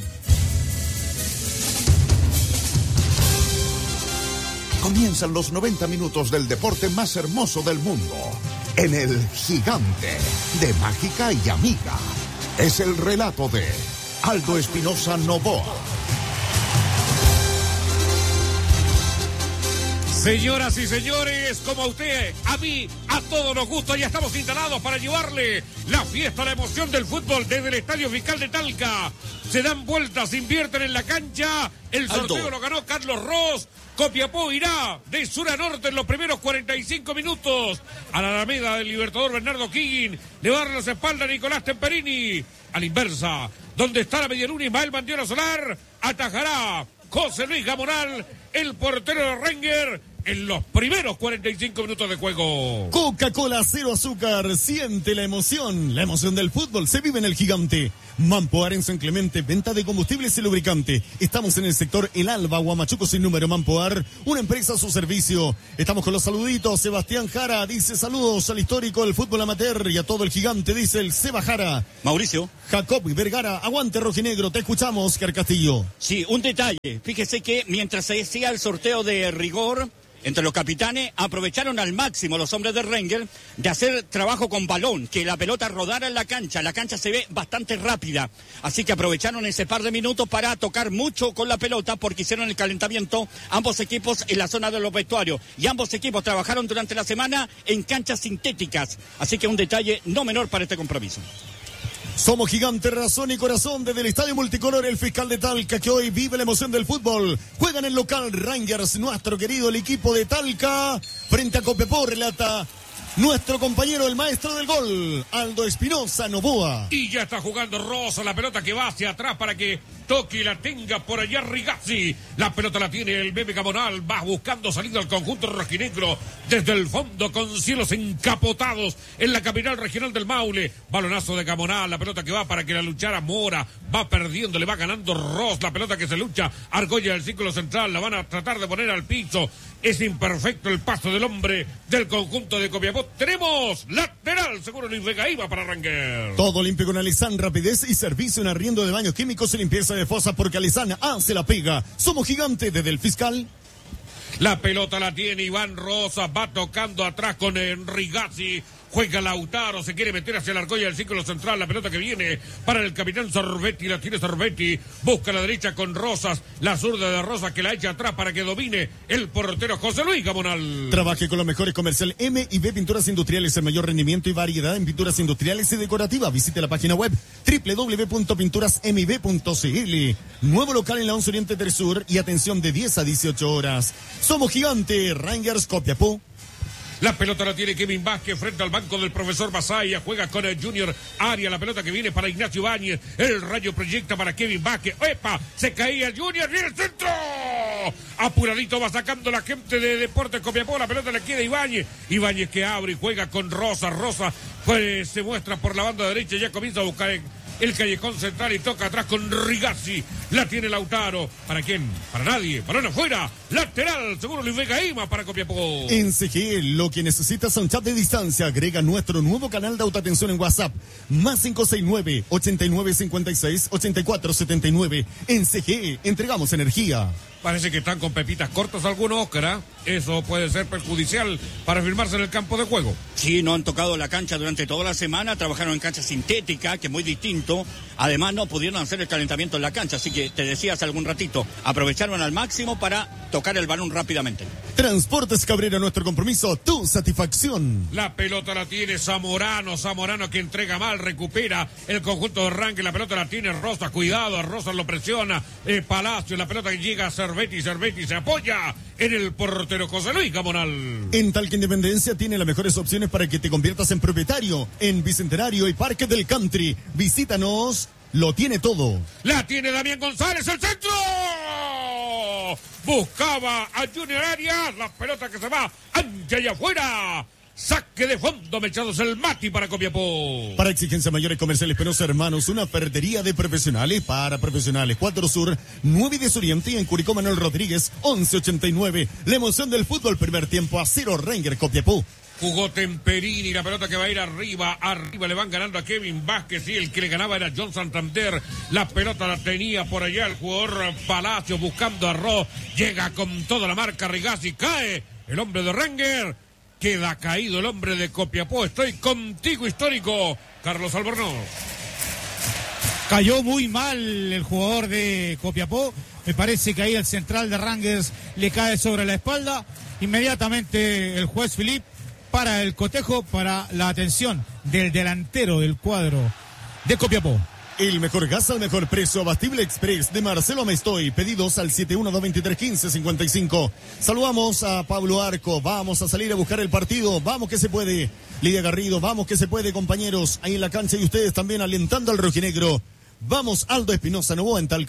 Comienzan los noventa minutos del deporte más hermoso del mundo, en el Gigante, de Mágica y Amiga. Es el relato de Aldo Espinosa Novoa.
Señoras y señores, como a usted, a mí, a todos nos gusta, ya estamos instalados para llevarle la fiesta, la emoción del fútbol desde el Estadio Fiscal de Talca. Se dan vueltas, invierten en la cancha, el sorteo Aldo lo ganó Carlos Ross. Copiapó irá de sur a norte en los primeros cuarenta y cinco minutos. A la Alameda del Libertador Bernardo O'Higgins le va a dar las espaldas a Nicolás Temperini. A la inversa, donde está la Medialuna Ismael Mandiola Solar, atajará José Luis Gamonal, el portero de Rangers, en los primeros cuarenta y cinco minutos de juego.
Coca-Cola cero azúcar, siente la emoción. La emoción del fútbol se vive en el Gigante. Mampoar en San Clemente, venta de combustibles y lubricante. Estamos en el sector El Alba, Huamachuco sin número. Mampoar, una empresa a su servicio. Estamos con los saluditos. Sebastián Jara dice saludos al histórico del fútbol amateur y a todo el Gigante, dice el Seba Jara.
Mauricio.
Jacob Vergara, aguante rojinegro, te escuchamos, Oscar Castillo.
Sí, un detalle. Fíjese que mientras se hacía el sorteo de rigor entre los capitanes, aprovecharon al máximo los hombres de Rangers de hacer trabajo con balón, que la pelota rodara en la cancha. La cancha se ve bastante rápida, así que aprovecharon ese par de minutos para tocar mucho con la pelota porque hicieron el calentamiento ambos equipos en la zona de los vestuarios. Y ambos equipos trabajaron durante la semana en canchas sintéticas, así que un detalle no menor para este compromiso.
Somos Gigante, razón y corazón desde el Estadio Multicolor, el fiscal de Talca, que hoy vive la emoción del fútbol. Juegan en local Rangers, nuestro querido el equipo de Talca, frente a Copiapó, relata nuestro compañero, el maestro del gol, Aldo Espinosa Novoa.
Y ya está jugando Rosa, la pelota que va hacia atrás para que toque y la tenga por allá Rigazzi. La pelota la tiene el Bebe Gamonal, va buscando salida al conjunto rojinegro desde el fondo con cielos encapotados en la capital regional del Maule. Balonazo de Gamonal, la pelota que va para que la luchara Mora, va perdiendo, le va ganando Ross, la pelota que se lucha, Argolla del círculo central, la van a tratar de poner al piso. Es imperfecto el paso del hombre del conjunto de Copiapó. Tenemos lateral, seguro Luis Vega iba para Rangers.
Todo limpio con Alizán, rapidez y servicio en arriendo de baños químicos y limpieza de fosa, porque Alizán hace la pega. Somos Gigante desde el fiscal.
La pelota la tiene Iván Rosa, va tocando atrás con Rigazzi. Juega Lautaro, se quiere meter hacia la argolla del círculo central, la pelota que viene para el capitán Sorbetti, la tiene Sorbetti, busca la derecha con Rosas, la zurda de Rosas que la echa atrás para que domine el portero José Luis Gamonal.
Trabaje con los mejores comercial M y B Pinturas Industriales, el mayor rendimiento y variedad en pinturas industriales y decorativas. Visite la página web doble u doble u doble u punto pinturas m b punto c l. Nuevo local en la once Oriente del Sur y atención de diez a dieciocho horas. Somos Gigante, Rangers Copiapó.
La pelota la tiene Kevin Vázquez frente al banco del profesor Basaya. Juega con el Junior Arias. La pelota que viene para Ignacio Ibáñez. El rayo proyecta para Kevin Vázquez. ¡Epa! Se caía el Junior. ¡Viene el centro! Apuradito va sacando la gente de Deportes Copiapó. La pelota le queda Ibáñez. Ibáñez que abre y juega con Rosa. Rosa pues, se muestra por la banda derecha. Ya comienza a buscar el callejón central y toca atrás con Rigazzi. La tiene Lautaro. ¿Para quién? Para nadie. Balón afuera. Lateral. Seguro Luis Vega Ima para Copiapó.
En C G E, lo que necesitas es un chat de distancia. Agrega nuestro nuevo canal de autoatención en WhatsApp. Más cinco seis nueve, ochenta y nueve cincuenta y seis, ochenta y cuatro setenta y nueve. En C G E, entregamos energía.
Parece que están con pepitas cortas algunos, Oscar. Eso puede ser perjudicial para firmarse en el campo de juego.
Sí, no han tocado la cancha durante toda la semana, trabajaron en cancha sintética, que es muy distinto. Además, no pudieron hacer el calentamiento en la cancha, así que te decía hace algún ratito, aprovecharon al máximo para tocar el balón rápidamente.
Transportes Cabrera, nuestro compromiso, tu satisfacción.
La pelota la tiene Zamorano, Zamorano que entrega mal, recupera el conjunto de Ranque, la pelota la tiene Rosa, cuidado, Rosa lo presiona, eh, Palacio, la pelota que llega a Cervetti, Cervetti se apoya en el portero José Luis Gamonal.
En Talca Independencia tiene las mejores opciones para que te conviertas en propietario en Bicentenario y Parque del Country. Visítanos, lo tiene todo.
La tiene Damián González, el centro. Buscaba a Junior Arias, la pelota que se va ancha y afuera. Saque de fondo, mechados el Mati para Copiapó.
Para exigencias mayores comerciales Penosa Hermanos, una ferretería de profesionales para profesionales. Cuatro Sur, nueve de Oriente y en Curicó Manuel Rodríguez, once ochenta y nueve. La emoción del fútbol, primer tiempo a cero, Ranger Copiapó.
Jugó Temperini, la pelota que va a ir arriba, arriba le van ganando a Kevin Vázquez y el que le ganaba era John Santander. La pelota la tenía por allá el jugador Palacio buscando a Ro. Llega con toda la marca Rigazzi, cae el hombre de Ranger. Queda caído el hombre de Copiapó. Estoy contigo, histórico, Carlos Albornoz.
Cayó muy mal el jugador de Copiapó. Me parece que ahí el central de Rangers le cae sobre la espalda. Inmediatamente el juez Filip para el cotejo, para la atención del delantero del cuadro de Copiapó.
El mejor gas al mejor precio, Abastible Express de Marcelo Amestoy. Pedidos al siete uno dos veintitrés quince cincuenta y cinco. Saludamos a Pablo Arco. Vamos a salir a buscar el partido. Vamos que se puede. Lidia Garrido, vamos que se puede, compañeros. Ahí en la cancha y ustedes también alentando al rojinegro. Vamos, Aldo Espinosa Novoa en Talca.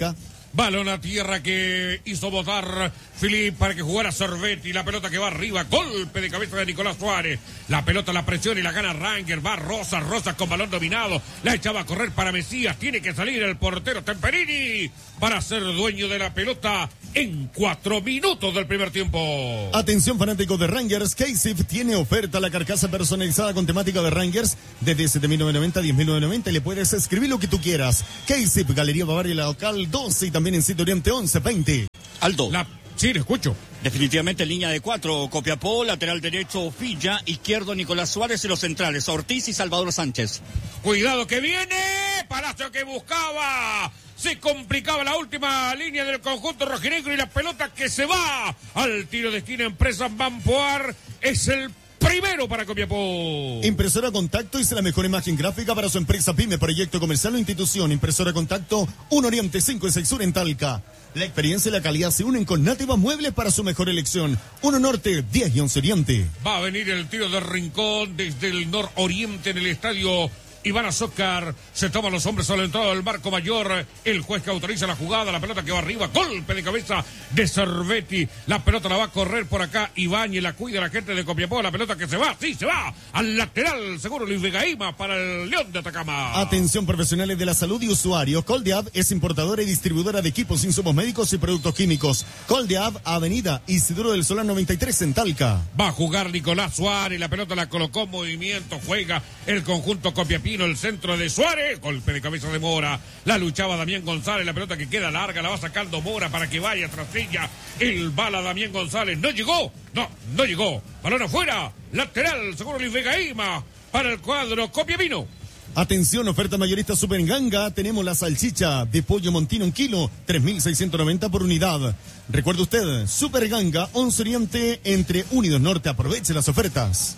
Balón a tierra que hizo botar Filip para que jugara Cervetti. La pelota que va arriba. Golpe de cabeza de Nicolás Suárez. La pelota la presiona y la gana Ranger. Va Rosas. Rosas con balón dominado. La echaba a correr para Mesías. Tiene que salir el portero Temperini para ser dueño de la pelota en cuatro minutos del primer tiempo.
Atención fanáticos de Rangers. K-Sif tiene oferta la carcasa personalizada con temática de Rangers desde siete mil novecientos noventa a diez mil novecientos noventa y le puedes escribir lo que tú quieras. K-Sif, Galería Bavaria, la local doce y también en Sitio Oriente once veinte.
Aldo.
La... Sí, le escucho.
Definitivamente línea de cuatro, Copiapó, lateral derecho Villa, izquierdo Nicolás Suárez y los centrales Ortiz y Salvador Sánchez.
Cuidado que viene, Palacio que buscaba, se complicaba la última línea del conjunto rojinegro y la pelota que se va al tiro de esquina. Empresa Bampoar es el primero para Copiapó.
Impresora Contacto hizo la mejor imagen gráfica para su empresa pyme, proyecto comercial o institución. Impresora Contacto, uno Oriente cinco y seis Sur en Talca. La experiencia y la calidad se unen con Nativa Muebles para su mejor elección. uno Norte, diez y once Oriente.
Va a venir el tiro de Rincón desde el nororiente en el estadio Iván Azócar. Se toman los hombres a la entrada del marco mayor. El juez que autoriza la jugada. La pelota que va arriba. Golpe de cabeza de Cervetti. La pelota la va a correr por acá Ibáñez. La cuida la gente de Copiapó. La pelota que se va. Sí, se va. Al lateral. Seguro Luis Vegaíma para el León de Atacama.
Atención profesionales de la salud y usuarios. Coldeab es importadora y distribuidora de equipos, insumos médicos y productos químicos. Coldeab, Avenida Isidoro del Solar noventa y tres en Talca.
Va a jugar Nicolás Suárez. La pelota la colocó en movimiento. Juega el conjunto Copiapino. El centro de Suárez, golpe de cabeza de Mora, la luchaba Damián González, la pelota que queda larga, la va sacando Mora para que vaya tras ella, el bala Damián González, no llegó, no, no llegó, balón afuera, lateral, seguro Luis Vegaíma, para el cuadro Copiapino.
Atención, oferta mayorista Super Ganga, tenemos la salchicha de pollo Montino un kilo, tres mil seiscientos noventa por unidad. Recuerde usted, Super Ganga, once Oriente, entre Unidos Norte, aproveche las ofertas.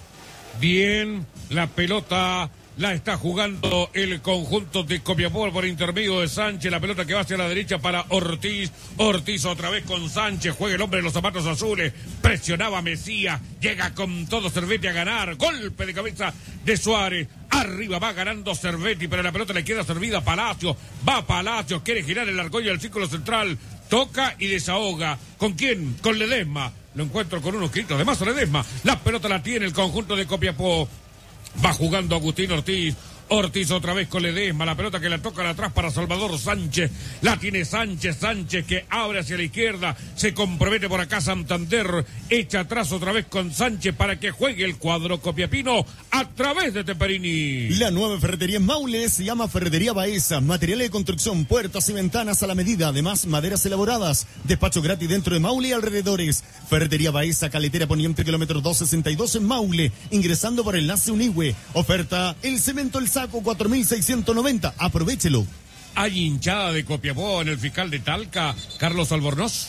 Bien, la pelota la está jugando el conjunto de Copiapó por intermedio de Sánchez. La pelota que va hacia la derecha para Ortiz. Ortiz otra vez con Sánchez. Juega el hombre de los zapatos azules. Presionaba a Mesías. Llega con todo Cervetti a ganar. Golpe de cabeza de Suárez. Arriba va ganando Cervetti, pero la pelota le queda servida a Palacio. Va Palacio. Quiere girar el argolla del círculo central. Toca y desahoga. ¿Con quién? Con Ledesma. Lo encuentro con unos gritos de Mazo Ledesma. La pelota la tiene el conjunto de Copiapó. Va jugando Agustín Ortiz. Ortiz otra vez con Ledesma, la pelota que la toca atrás para Salvador Sánchez, la tiene Sánchez, Sánchez que abre hacia la izquierda, se compromete por acá Santander, echa atrás otra vez con Sánchez para que juegue el cuadro copiapino a través de Temperini.
La nueva ferretería en Maule se llama Ferretería Baeza, materiales de construcción, puertas y ventanas a la medida, además maderas elaboradas, despacho gratis dentro de Maule y alrededores. Ferretería Baeza, Caletera Poniente, kilómetro doscientos sesenta y dos en Maule, ingresando por el enlace Unigüe. Oferta el cemento El Saco cuatro mil seiscientos noventa, aprovéchelo.
Hay hinchada de Copiapó en el fiscal de Talca, Carlos Albornoz.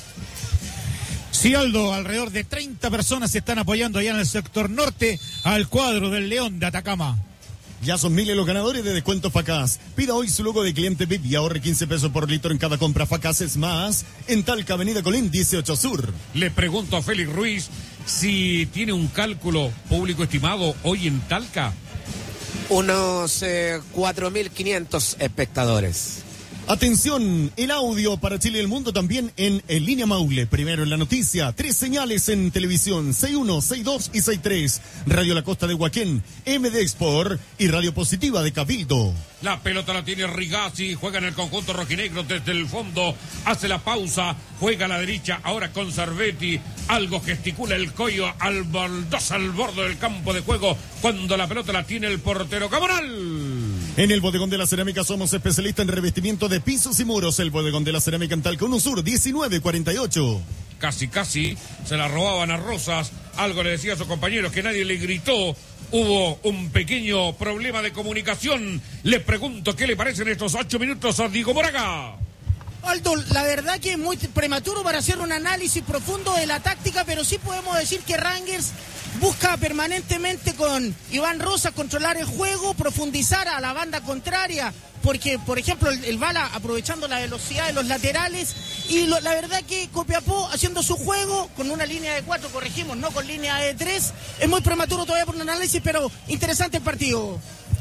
Sí, Aldo, alrededor de treinta personas se están apoyando allá en el sector norte al cuadro del León de Atacama.
Ya son miles los ganadores de descuento Facaz. Pida hoy su logo de cliente V I P y ahorre quince pesos por litro en cada compra. Facaz es más. En Talca, Avenida Colín, dieciocho Sur.
Le pregunto a Félix Ruiz si tiene un cálculo público estimado hoy en Talca.
Unos eh, cuatro mil quinientos espectadores.
Atención, el audio para Chile y el mundo también en En Línea Maule. Primero en la noticia, tres señales en televisión, seis uno, seis dos y seis tres. Radio La Costa de Huaquén, M D Export y Radio Positiva de Cabildo.
La pelota la tiene Rigazzi, juega en el conjunto rojinegro desde el fondo, hace la pausa, juega a la derecha, ahora con Cervetti, algo gesticula el Coyo al baldosa al borde del campo de juego, cuando la pelota la tiene el portero Camonal.
En el Bodegón de la Cerámica somos especialistas en revestimiento de pisos y muros. El Bodegón de la Cerámica en Talca, uno Sur, diecinueve cuarenta y ocho.
Casi, casi, se la robaban a Rosas, algo le decía a sus compañeros que nadie le gritó. Hubo un pequeño problema de comunicación. Le pregunto qué le parecen estos ocho minutos a Diego Moraga.
Aldo, la verdad que es muy prematuro para hacer un análisis profundo de la táctica, pero sí podemos decir que Rangers busca permanentemente con Iván Rosas controlar el juego, profundizar a la banda contraria, porque, por ejemplo, el, el Bala aprovechando la velocidad de los laterales, y lo, la verdad que Copiapó haciendo su juego con una línea de cuatro, corregimos, no con línea de tres. Es muy prematuro todavía por un análisis, pero interesante el partido.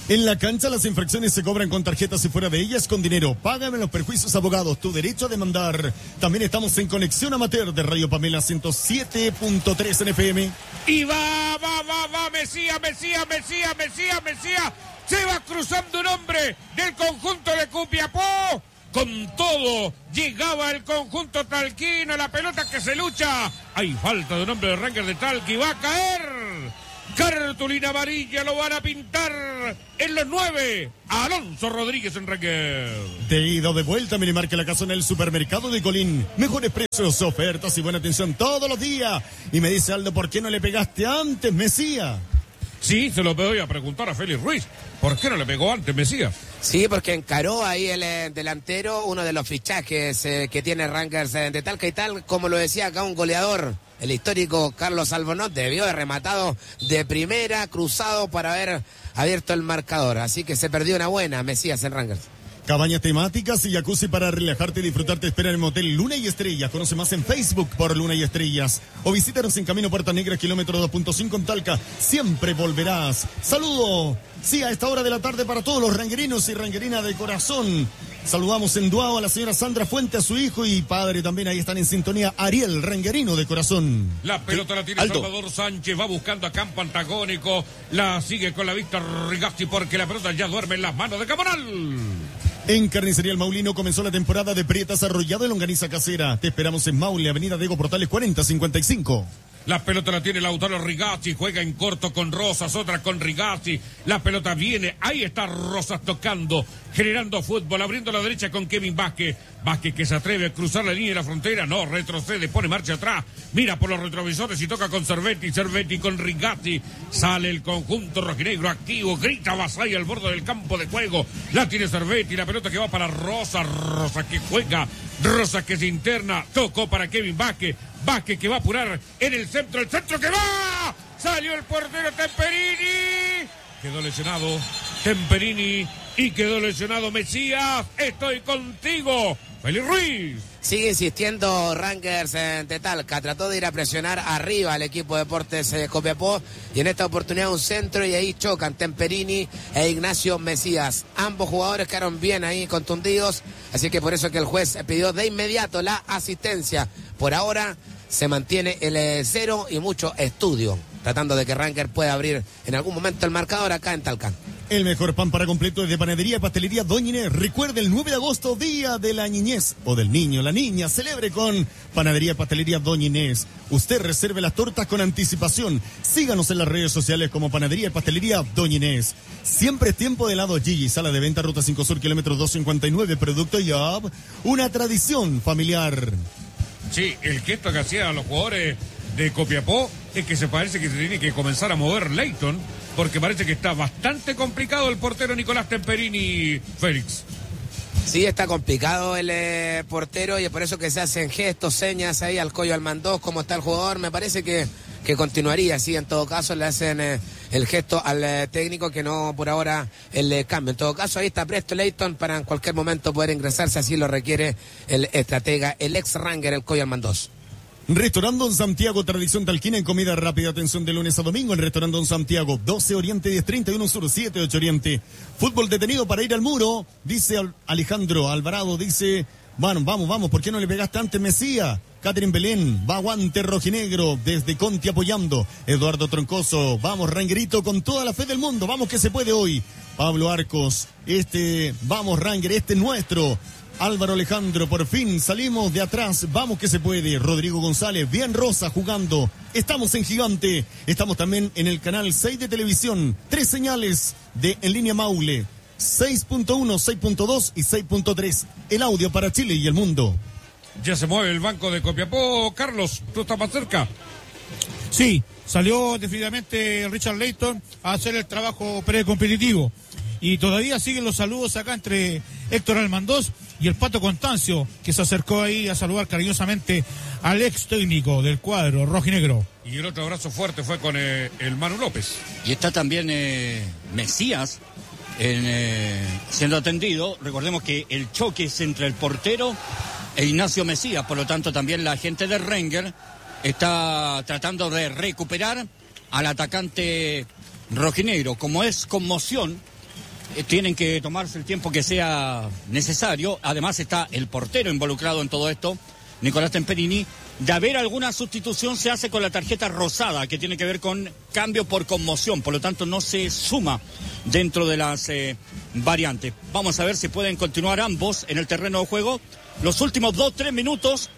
En la cancha las infracciones se cobran con tarjetas y fuera de ellas con dinero. Págame los perjuicios, abogados, tu derecho a demandar. También estamos en Conexión Amateur de Radio Pamela ciento siete punto tres en F M.
Y va, va, va, va, Mesías, Mesías, Mesías, Mesías, Mesías. Se va cruzando un hombre del conjunto de Copiapó. Con todo, llegaba el conjunto talquino, la pelota que se lucha. Hay falta de un hombre de Rangers de Talca y va a caer. Cartulina amarilla, lo van a pintar en los nueve. Alonso Rodríguez en Rangers.
De ida o de vuelta, Minimarca La Casona, el supermercado de Colín. Mejores precios, ofertas y buena atención todos los días. Y me dice Aldo, ¿por qué no le pegaste antes, Mesías?
Sí, se lo voy a preguntar a Félix Ruiz. ¿Por qué no le pegó antes, Mesías?
Sí, porque encaró ahí el eh, delantero, uno de los fichajes eh, que tiene Rangers eh, de Talca y tal, como lo decía acá un goleador, el histórico Carlos Albonot, debió haber rematado de primera, cruzado para haber abierto el marcador. Así que se perdió una buena, Mesías en Rangers.
Cabañas temáticas y jacuzzi para relajarte y disfrutar te espera en el motel Luna y Estrellas. Conoce más en Facebook por Luna y Estrellas. O visítanos en Camino Puerta Negra, kilómetro dos punto cinco en Talca. Siempre volverás. ¡Saludo! Sí, a esta hora de la tarde para todos los ranguerinos y ranguerinas de corazón. Saludamos en Duao a la señora Sandra Fuente, a su hijo y padre también. Ahí están en sintonía Ariel, ranguerino de corazón.
La pelota la tiene
Aldo.
Salvador Sánchez, va buscando a campo antagónico. La sigue con la vista Rigasti porque la pelota ya duerme en las manos de Camonal.
En Carnicería El Maulino comenzó la temporada de prietas arrollado y longaniza casera. Te esperamos en Maule, Avenida Diego Portales cuarenta cincuenta y cinco.
La pelota la tiene Lautaro Rigazzi, juega en corto con Rosas, otra con Rigazzi. La pelota viene, ahí está Rosas tocando, generando fútbol, abriendo la derecha con Kevin Vázquez. Vázquez que se atreve a cruzar la línea de la frontera, no, retrocede, pone marcha atrás, mira por los retrovisores y toca con Cervetti, Cervetti con Rigazzi. Sale el conjunto rojinegro activo, grita Basay al borde del campo de juego. La tiene Cervetti, la pelota que va para Rosas, Rosas que juega, Rosas que se interna, tocó para Kevin Vázquez. Vázquez que va a apurar en el centro, el centro que va, salió el portero Temperini, quedó lesionado Temperini y quedó lesionado Mesías. Estoy contigo, Félix Ruiz.
Sigue insistiendo Rangers de Talca, trató de ir a presionar arriba al equipo de Deportes de Copiapó y en esta oportunidad un centro y ahí chocan Temperini e Ignacio Mesías. Ambos jugadores quedaron bien ahí contundidos, así que por eso que el juez pidió de inmediato la asistencia. Por ahora se mantiene el eh, cero y mucho estudio, tratando de que Rangers pueda abrir en algún momento el marcador acá en Talca.
El mejor pan para completo es de Panadería y Pastelería Doña Inés. Recuerde el nueve de agosto, Día de la Niñez o del Niño, la Niña. Celebre con Panadería y Pastelería Doña Inés. Usted reserve las tortas con anticipación. Síganos en las redes sociales como Panadería y Pastelería Doña Inés. Siempre es tiempo de helado Gigi, sala de venta, Ruta cinco Sur, kilómetro doscientos cincuenta y nueve, Producto Yab. Una tradición familiar.
Sí, el gesto que hacían los jugadores de Copiapó es que se parece que se tiene que comenzar a mover Leighton, porque parece que está bastante complicado el portero Nicolás Temperini, Félix.
Sí, está complicado el eh, portero y es por eso que se hacen gestos, señas ahí al Coyo Almandós, como está el jugador. Me parece que, que continuaría así. En todo caso, le hacen eh, el gesto al eh, técnico que no por ahora el eh, cambio. En todo caso, ahí está presto Leighton para en cualquier momento poder ingresarse, así lo requiere el estratega, el ex Ranger, el Coyo Almandós.
Restaurante Don Santiago, tradición talquina en comida rápida, atención de lunes a domingo en Restaurante Don Santiago, doce Oriente, diez treinta y uno Sur, siete ocho Oriente. Fútbol detenido para ir al muro, dice Alejandro Alvarado, dice, bueno, vamos, vamos, ¿por qué no le pegaste antes, Mesías? Catherine Belén, va guante rojinegro, desde Conti apoyando. Eduardo Troncoso, vamos, Rangerito, con toda la fe del mundo, vamos que se puede hoy. Pablo Arcos, este, vamos, Ranger, este es nuestro. Álvaro Alejandro, por fin salimos de atrás, vamos que se puede. Rodrigo González, bien Rosa jugando. Estamos en Gigante, estamos también en el canal seis de televisión. Tres señales de En Línea Maule, seis punto uno, seis punto dos y seis punto tres. El audio para Chile y el mundo.
Ya se mueve el banco de Copiapó. Carlos, ¿tú estás más cerca?
Sí, salió definitivamente Richard Leighton a hacer el trabajo precompetitivo. Y todavía siguen los saludos acá entre Héctor Almandós y el Pato Constancio, que se acercó ahí a saludar cariñosamente al ex técnico del cuadro rojinegro.
Y el otro abrazo fuerte fue con eh, el Manu López.
Y está también eh, Mesías en, eh, siendo atendido. Recordemos que el choque es entre el portero e Ignacio Mesías, por lo tanto también la gente de Ranger está tratando de recuperar al atacante rojinegro. Como es conmoción, eh, tienen que tomarse el tiempo que sea necesario. Además está el portero involucrado en todo esto, Nicolás Temperini. De haber alguna sustitución se hace con la tarjeta rosada, que tiene que ver con cambio por conmoción, por lo tanto no se suma dentro de las eh, variantes. Vamos a ver si pueden continuar ambos en el terreno de juego. Los últimos dos, tres minutos,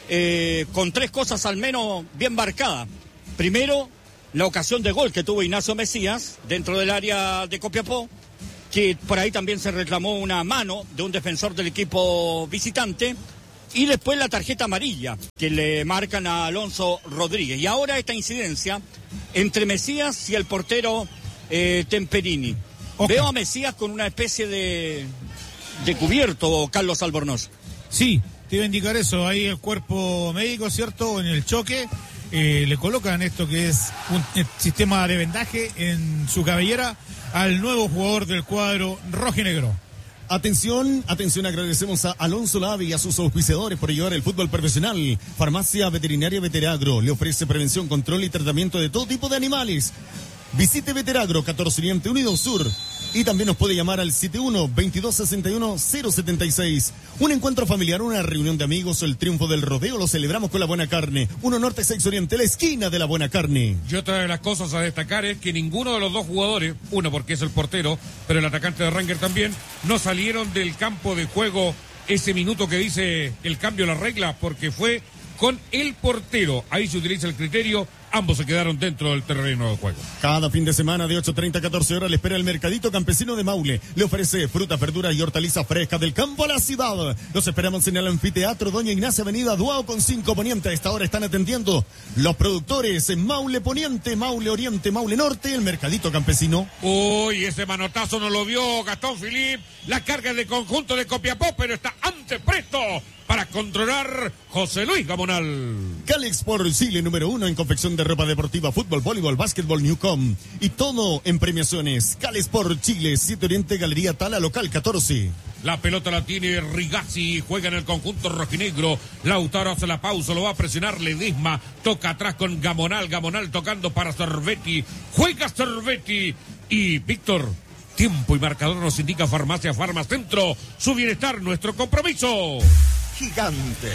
eh, con tres cosas al menos bien marcadas. Primero, la ocasión de gol que tuvo Ignacio Mesías dentro del área de Copiapó, que por ahí también se reclamó una mano de un defensor del equipo visitante. Y después la tarjeta amarilla que le marcan a Alonso Rodríguez. Y ahora esta incidencia entre Mesías y el portero eh, Temperini. Okay. Veo a Mesías con una especie de, de cubierto, Carlos Albornoz.
Sí, te iba a indicar eso. Ahí el cuerpo médico, ¿cierto? En el choque eh, le colocan esto que es un sistema de vendaje en su cabellera al nuevo jugador del cuadro rojinegro.
Atención, atención, agradecemos a Alonso Lavi y a sus auspiciadores por llevar el fútbol profesional. Farmacia Veterinaria Veteragro le ofrece prevención, control y tratamiento de todo tipo de animales. Visite Veteragro, catorce Oriente Unido Sur. Y también nos puede llamar al siete uno, veintidós sesenta y uno, cero setenta y seis. Un encuentro familiar, una reunión de amigos o el triunfo del rodeo lo celebramos con la buena carne. Uno Norte, seis Oriente, la esquina de la buena carne.
Y otra de las cosas a destacar es que ninguno de los dos jugadores, uno porque es el portero, pero el atacante de Ranger también, no salieron del campo de juego ese minuto que dice el cambio de la regla, porque fue con el portero. Ahí se utiliza el criterio. Ambos se quedaron dentro del terreno de juego.
Cada fin de semana de ocho treinta a catorce horas le espera el Mercadito Campesino de Maule. Le ofrece fruta, verduras y hortalizas frescas del campo a la ciudad. Los esperamos en el Anfiteatro Doña Ignacia, Avenida Duao con cinco Poniente. A esta hora están atendiendo los productores en Maule Poniente, Maule Oriente, Maule Norte, el Mercadito Campesino.
Uy, ese manotazo no lo vio Gastón Philip. La carga de conjunto de Copiapó, pero está antes presto para controlar José Luis Gamonal.
Calex por Chile, número uno en confección de ropa deportiva, fútbol, voleibol, básquetbol, Newcom. Y todo en premiaciones. Calex por Chile, siete Oriente, Galería Tala, local catorce.
La pelota la tiene Rigazzi, juega en el conjunto rojinegro. Lautaro hace la pausa, lo va a presionar Ledesma. Toca atrás con Gamonal, Gamonal tocando para Cervetti. Juega Cervetti y Víctor. Tiempo y marcador nos indica Farmacia Farmacentro. Su bienestar, nuestro compromiso.
Gigante,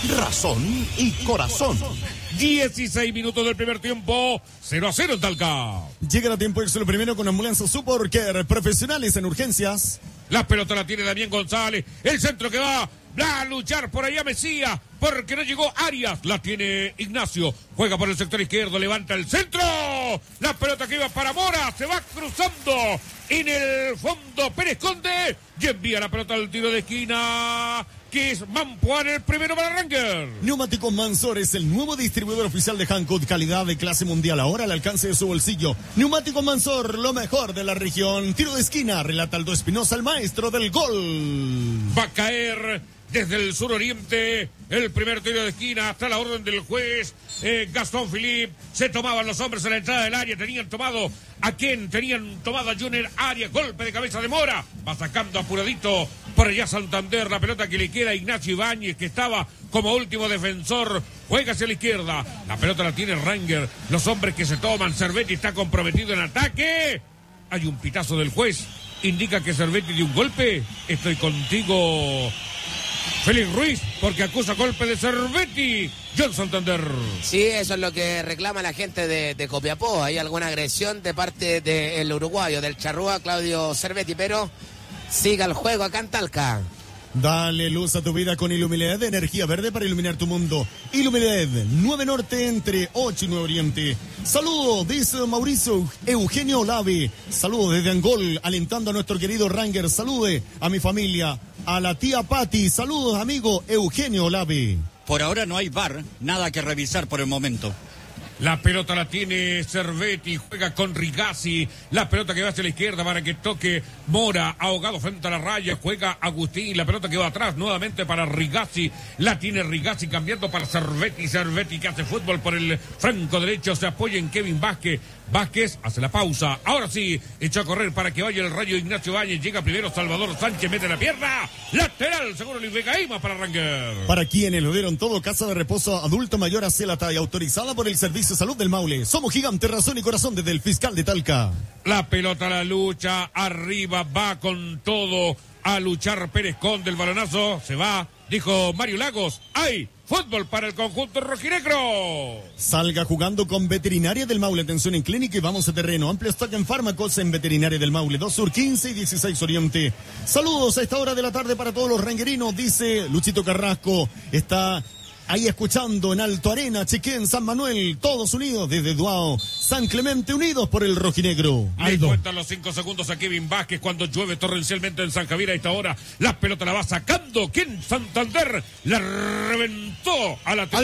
razón y corazón.
dieciséis minutos del primer tiempo, cero a cero en Talca.
Llega el tiempo extra primero con Ambulancia Super Care, profesionales en urgencias.
La pelota la tiene Damián González, el centro que va a luchar por allá Mesías, porque no llegó Arias, la tiene Ignacio, juega por el sector izquierdo, levanta el centro, la pelota que iba para Mora, se va cruzando en el fondo Pérez Conde, y envía la pelota al tiro de esquina, que es Mampuán, el primero para Ranger.
Neumáticos Mansor es el nuevo distribuidor oficial de Hankook, calidad de clase mundial, ahora al alcance de su bolsillo. Neumáticos Mansor, lo mejor de la región. Tiro de esquina, relata Aldo Espinosa, el maestro del gol.
Va a caer desde el sur oriente el primer tiro de esquina hasta la orden del juez eh, Gastón Philip. Se tomaban los hombres a la entrada del área, tenían tomado a quién, tenían tomado a Junior Arias, golpe de cabeza de Mora, va sacando apuradito por allá Santander, la pelota que le queda a Ignacio Ibáñez, que estaba como último defensor, juega hacia la izquierda, la pelota la tiene Ranger, los hombres que se toman, Cervetti está comprometido en ataque, hay un pitazo del juez, indica que Cervetti dio un golpe, estoy contigo Félix Ruiz, porque acusa golpe de Cervetti. John Santander.
Sí, eso es lo que reclama la gente de, de Copiapó. Hay alguna agresión de parte del uruguayo, del charrúa Claudio Cervetti, pero siga el juego acá en Talca.
Dale luz a tu vida con Ilumiled, energía verde para iluminar tu mundo. Ilumiled, nueve Norte entre ocho y nueve Oriente. Saludo, dice Mauricio Eugenio Olave. Saludo desde Angol, alentando a nuestro querido Ranger. Salude a mi familia, a la tía Patti. Saludos, amigo Eugenio Olave.
Por ahora no hay V A R, nada que revisar por el momento.
La pelota la tiene Cervetti, juega con Rigazzi, la pelota que va hacia la izquierda para que toque Mora, ahogado frente a la raya, juega Agustín, la pelota que va atrás nuevamente para Rigazzi, la tiene Rigazzi cambiando para Cervetti, Cervetti que hace fútbol por el franco derecho, se apoya en Kevin Vázquez, Vázquez hace la pausa, ahora sí, echó a correr para que vaya el rayo Ignacio Báñez, llega primero Salvador Sánchez, mete la pierna, lateral, seguro Luis Vega Ima para Ranger.
Para quienes lo dieron todo, casa de reposo adulto mayor a Celata y autorizada por el servicio dice Salud del Maule. Somos Gigante, razón y corazón desde el fiscal de Talca.
La pelota a la lucha, arriba, va con todo a luchar Pérez Conde, el balonazo, se va, dijo Mario Lagos, ¡ay! Fútbol para el conjunto rojinegro.
Salga jugando con Veterinaria del Maule. Atención en clínica y vamos a terreno. Amplio stock en fármacos en Veterinaria del Maule. dos Sur, quince y dieciséis Oriente. Saludos a esta hora de la tarde para todos los ranguerinos, dice Luchito Carrasco. Está ahí escuchando en Alto Arena, Chiquén, San Manuel, todos unidos desde Duao, San Clemente, unidos por el rojinegro.
Ahí cuentan los cinco segundos a Kevin Vázquez cuando llueve torrencialmente en San Javier a esta hora. La pelota la va sacando. ¿Quién? Santander la reventó a la